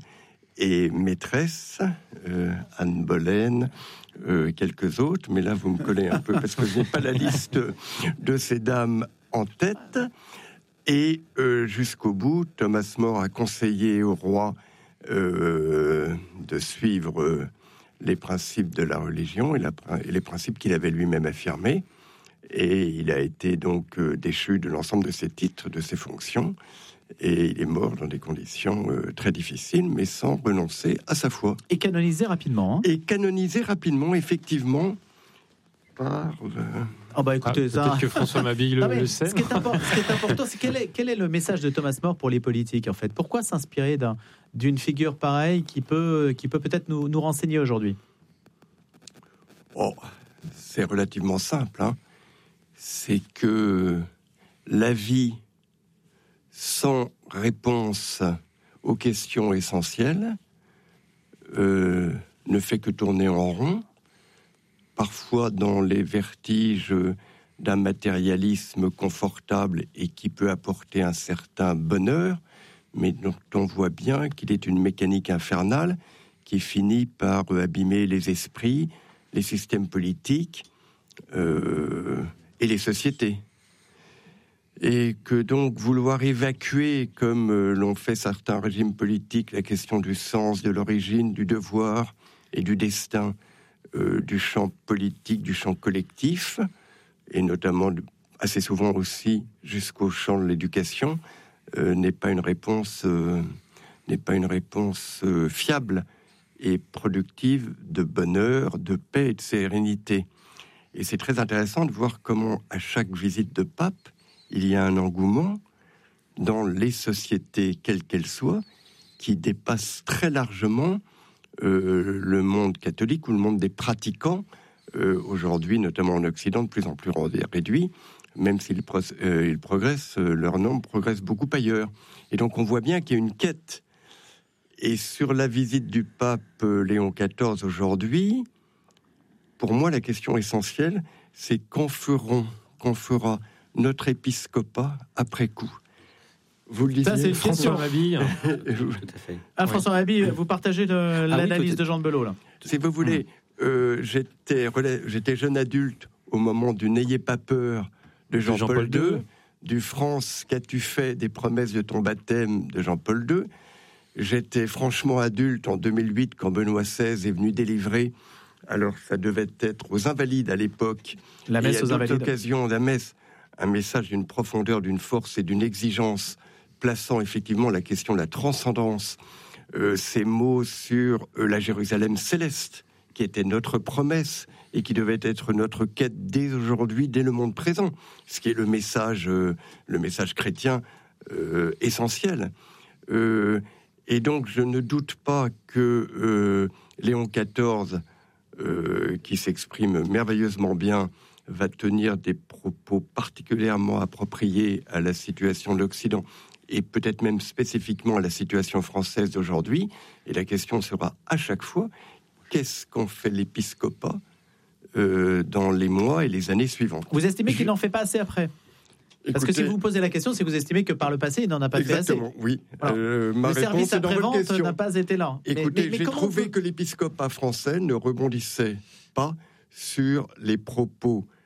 et maîtresses, euh, Anne Boleyn, euh, quelques autres. Mais là, vous me collez un peu, parce que je n'ai pas la liste de ces dames en tête. Et euh, jusqu'au bout, Thomas More a conseillé au roi euh, de suivre euh, les principes de la religion et, la, et les principes qu'il avait lui-même affirmés. Et il a été donc euh, déchu de l'ensemble de ses titres, de ses fonctions. Et il est mort dans des conditions euh, très difficiles, mais sans renoncer à sa foi. Et canonisé rapidement. Hein. Et canonisé rapidement, effectivement, par... Euh... Oh bah écoutez, ah, ça... peut-être que François Mabille le, le sait. Ce qui est important, ce qui est important, c'est quel est, quel est le message de Thomas More pour les politiques, en fait ? Pourquoi s'inspirer d'un, d'une figure pareille qui peut, qui peut peut-être nous, nous renseigner aujourd'hui ? Oh, c'est relativement simple. Hein. C'est que la vie sans réponse aux questions essentielles euh, ne fait que tourner en rond. Parfois dans les vertiges d'un matérialisme confortable et qui peut apporter un certain bonheur, mais dont on voit bien qu'il est une mécanique infernale qui finit par abîmer les esprits, les systèmes politiques euh, et les sociétés. Et que donc vouloir évacuer, comme euh, l'ont fait certains régimes politiques, la question du sens, de l'origine, du devoir et du destin, Euh, du champ politique, du champ collectif, et notamment de, assez souvent aussi jusqu'au champ de l'éducation, euh, n'est pas une réponse, euh, n'est pas une réponse euh, fiable et productive de bonheur, de paix et de sérénité. Et c'est très intéressant de voir comment, à chaque visite de pape, il y a un engouement dans les sociétés, quelles qu'elles soient, qui dépasse très largement Euh, le monde catholique ou le monde des pratiquants, euh, aujourd'hui, notamment en Occident, de plus en plus réduit, même s'ils pro- euh, ils progressent, euh, leur nombre progresse beaucoup ailleurs. Et donc on voit bien qu'il y a une quête. Et sur la visite du pape euh, Léon quatorze aujourd'hui, pour moi, la question essentielle, c'est qu'en feront, qu'en fera notre épiscopat après coup. Vous le disiez, ça, c'est François Mabille. Tout à fait. Ah, François Mabille, vous partagez de, ah, l'analyse oui, de Jean de Belot, là. Si vous voulez, mmh. euh, j'étais, j'étais jeune adulte au moment du N'ayez pas peur de Jean-Paul, Jean-Paul deux, du France, qu'as-tu fait des promesses de ton baptême de Jean-Paul deux. J'étais franchement adulte en deux mille huit quand Benoît seize est venu délivrer alors ça devait être aux Invalides à l'époque, la messe et à aux Invalides. L'occasion, la messe, un message d'une profondeur, d'une force et d'une exigence, plaçant effectivement la question de la transcendance, euh, ces mots sur euh, la Jérusalem céleste, qui était notre promesse et qui devait être notre quête dès aujourd'hui, dès le monde présent, ce qui est le message, euh, le message chrétien euh, essentiel. Euh, et donc, je ne doute pas que euh, Léon quatorze, euh, qui s'exprime merveilleusement bien, va tenir des propos particulièrement appropriés à la situation de l'Occident et peut-être même spécifiquement à la situation française d'aujourd'hui. Et la question sera à chaque fois, qu'est-ce qu'en fait l'épiscopat euh, dans les mois et les années suivantes? Vous estimez qu'il Je... n'en fait pas assez après? Parce Écoutez, que si vous posez la question, c'est que vous estimez que par le passé, il n'en a pas exactement, fait assez. Oui. Voilà. Euh, ma le service après-vente n'a pas été là. Écoutez, mais, mais, mais j'ai trouvé peut... que l'épiscopat français ne rebondissait pas sur les propos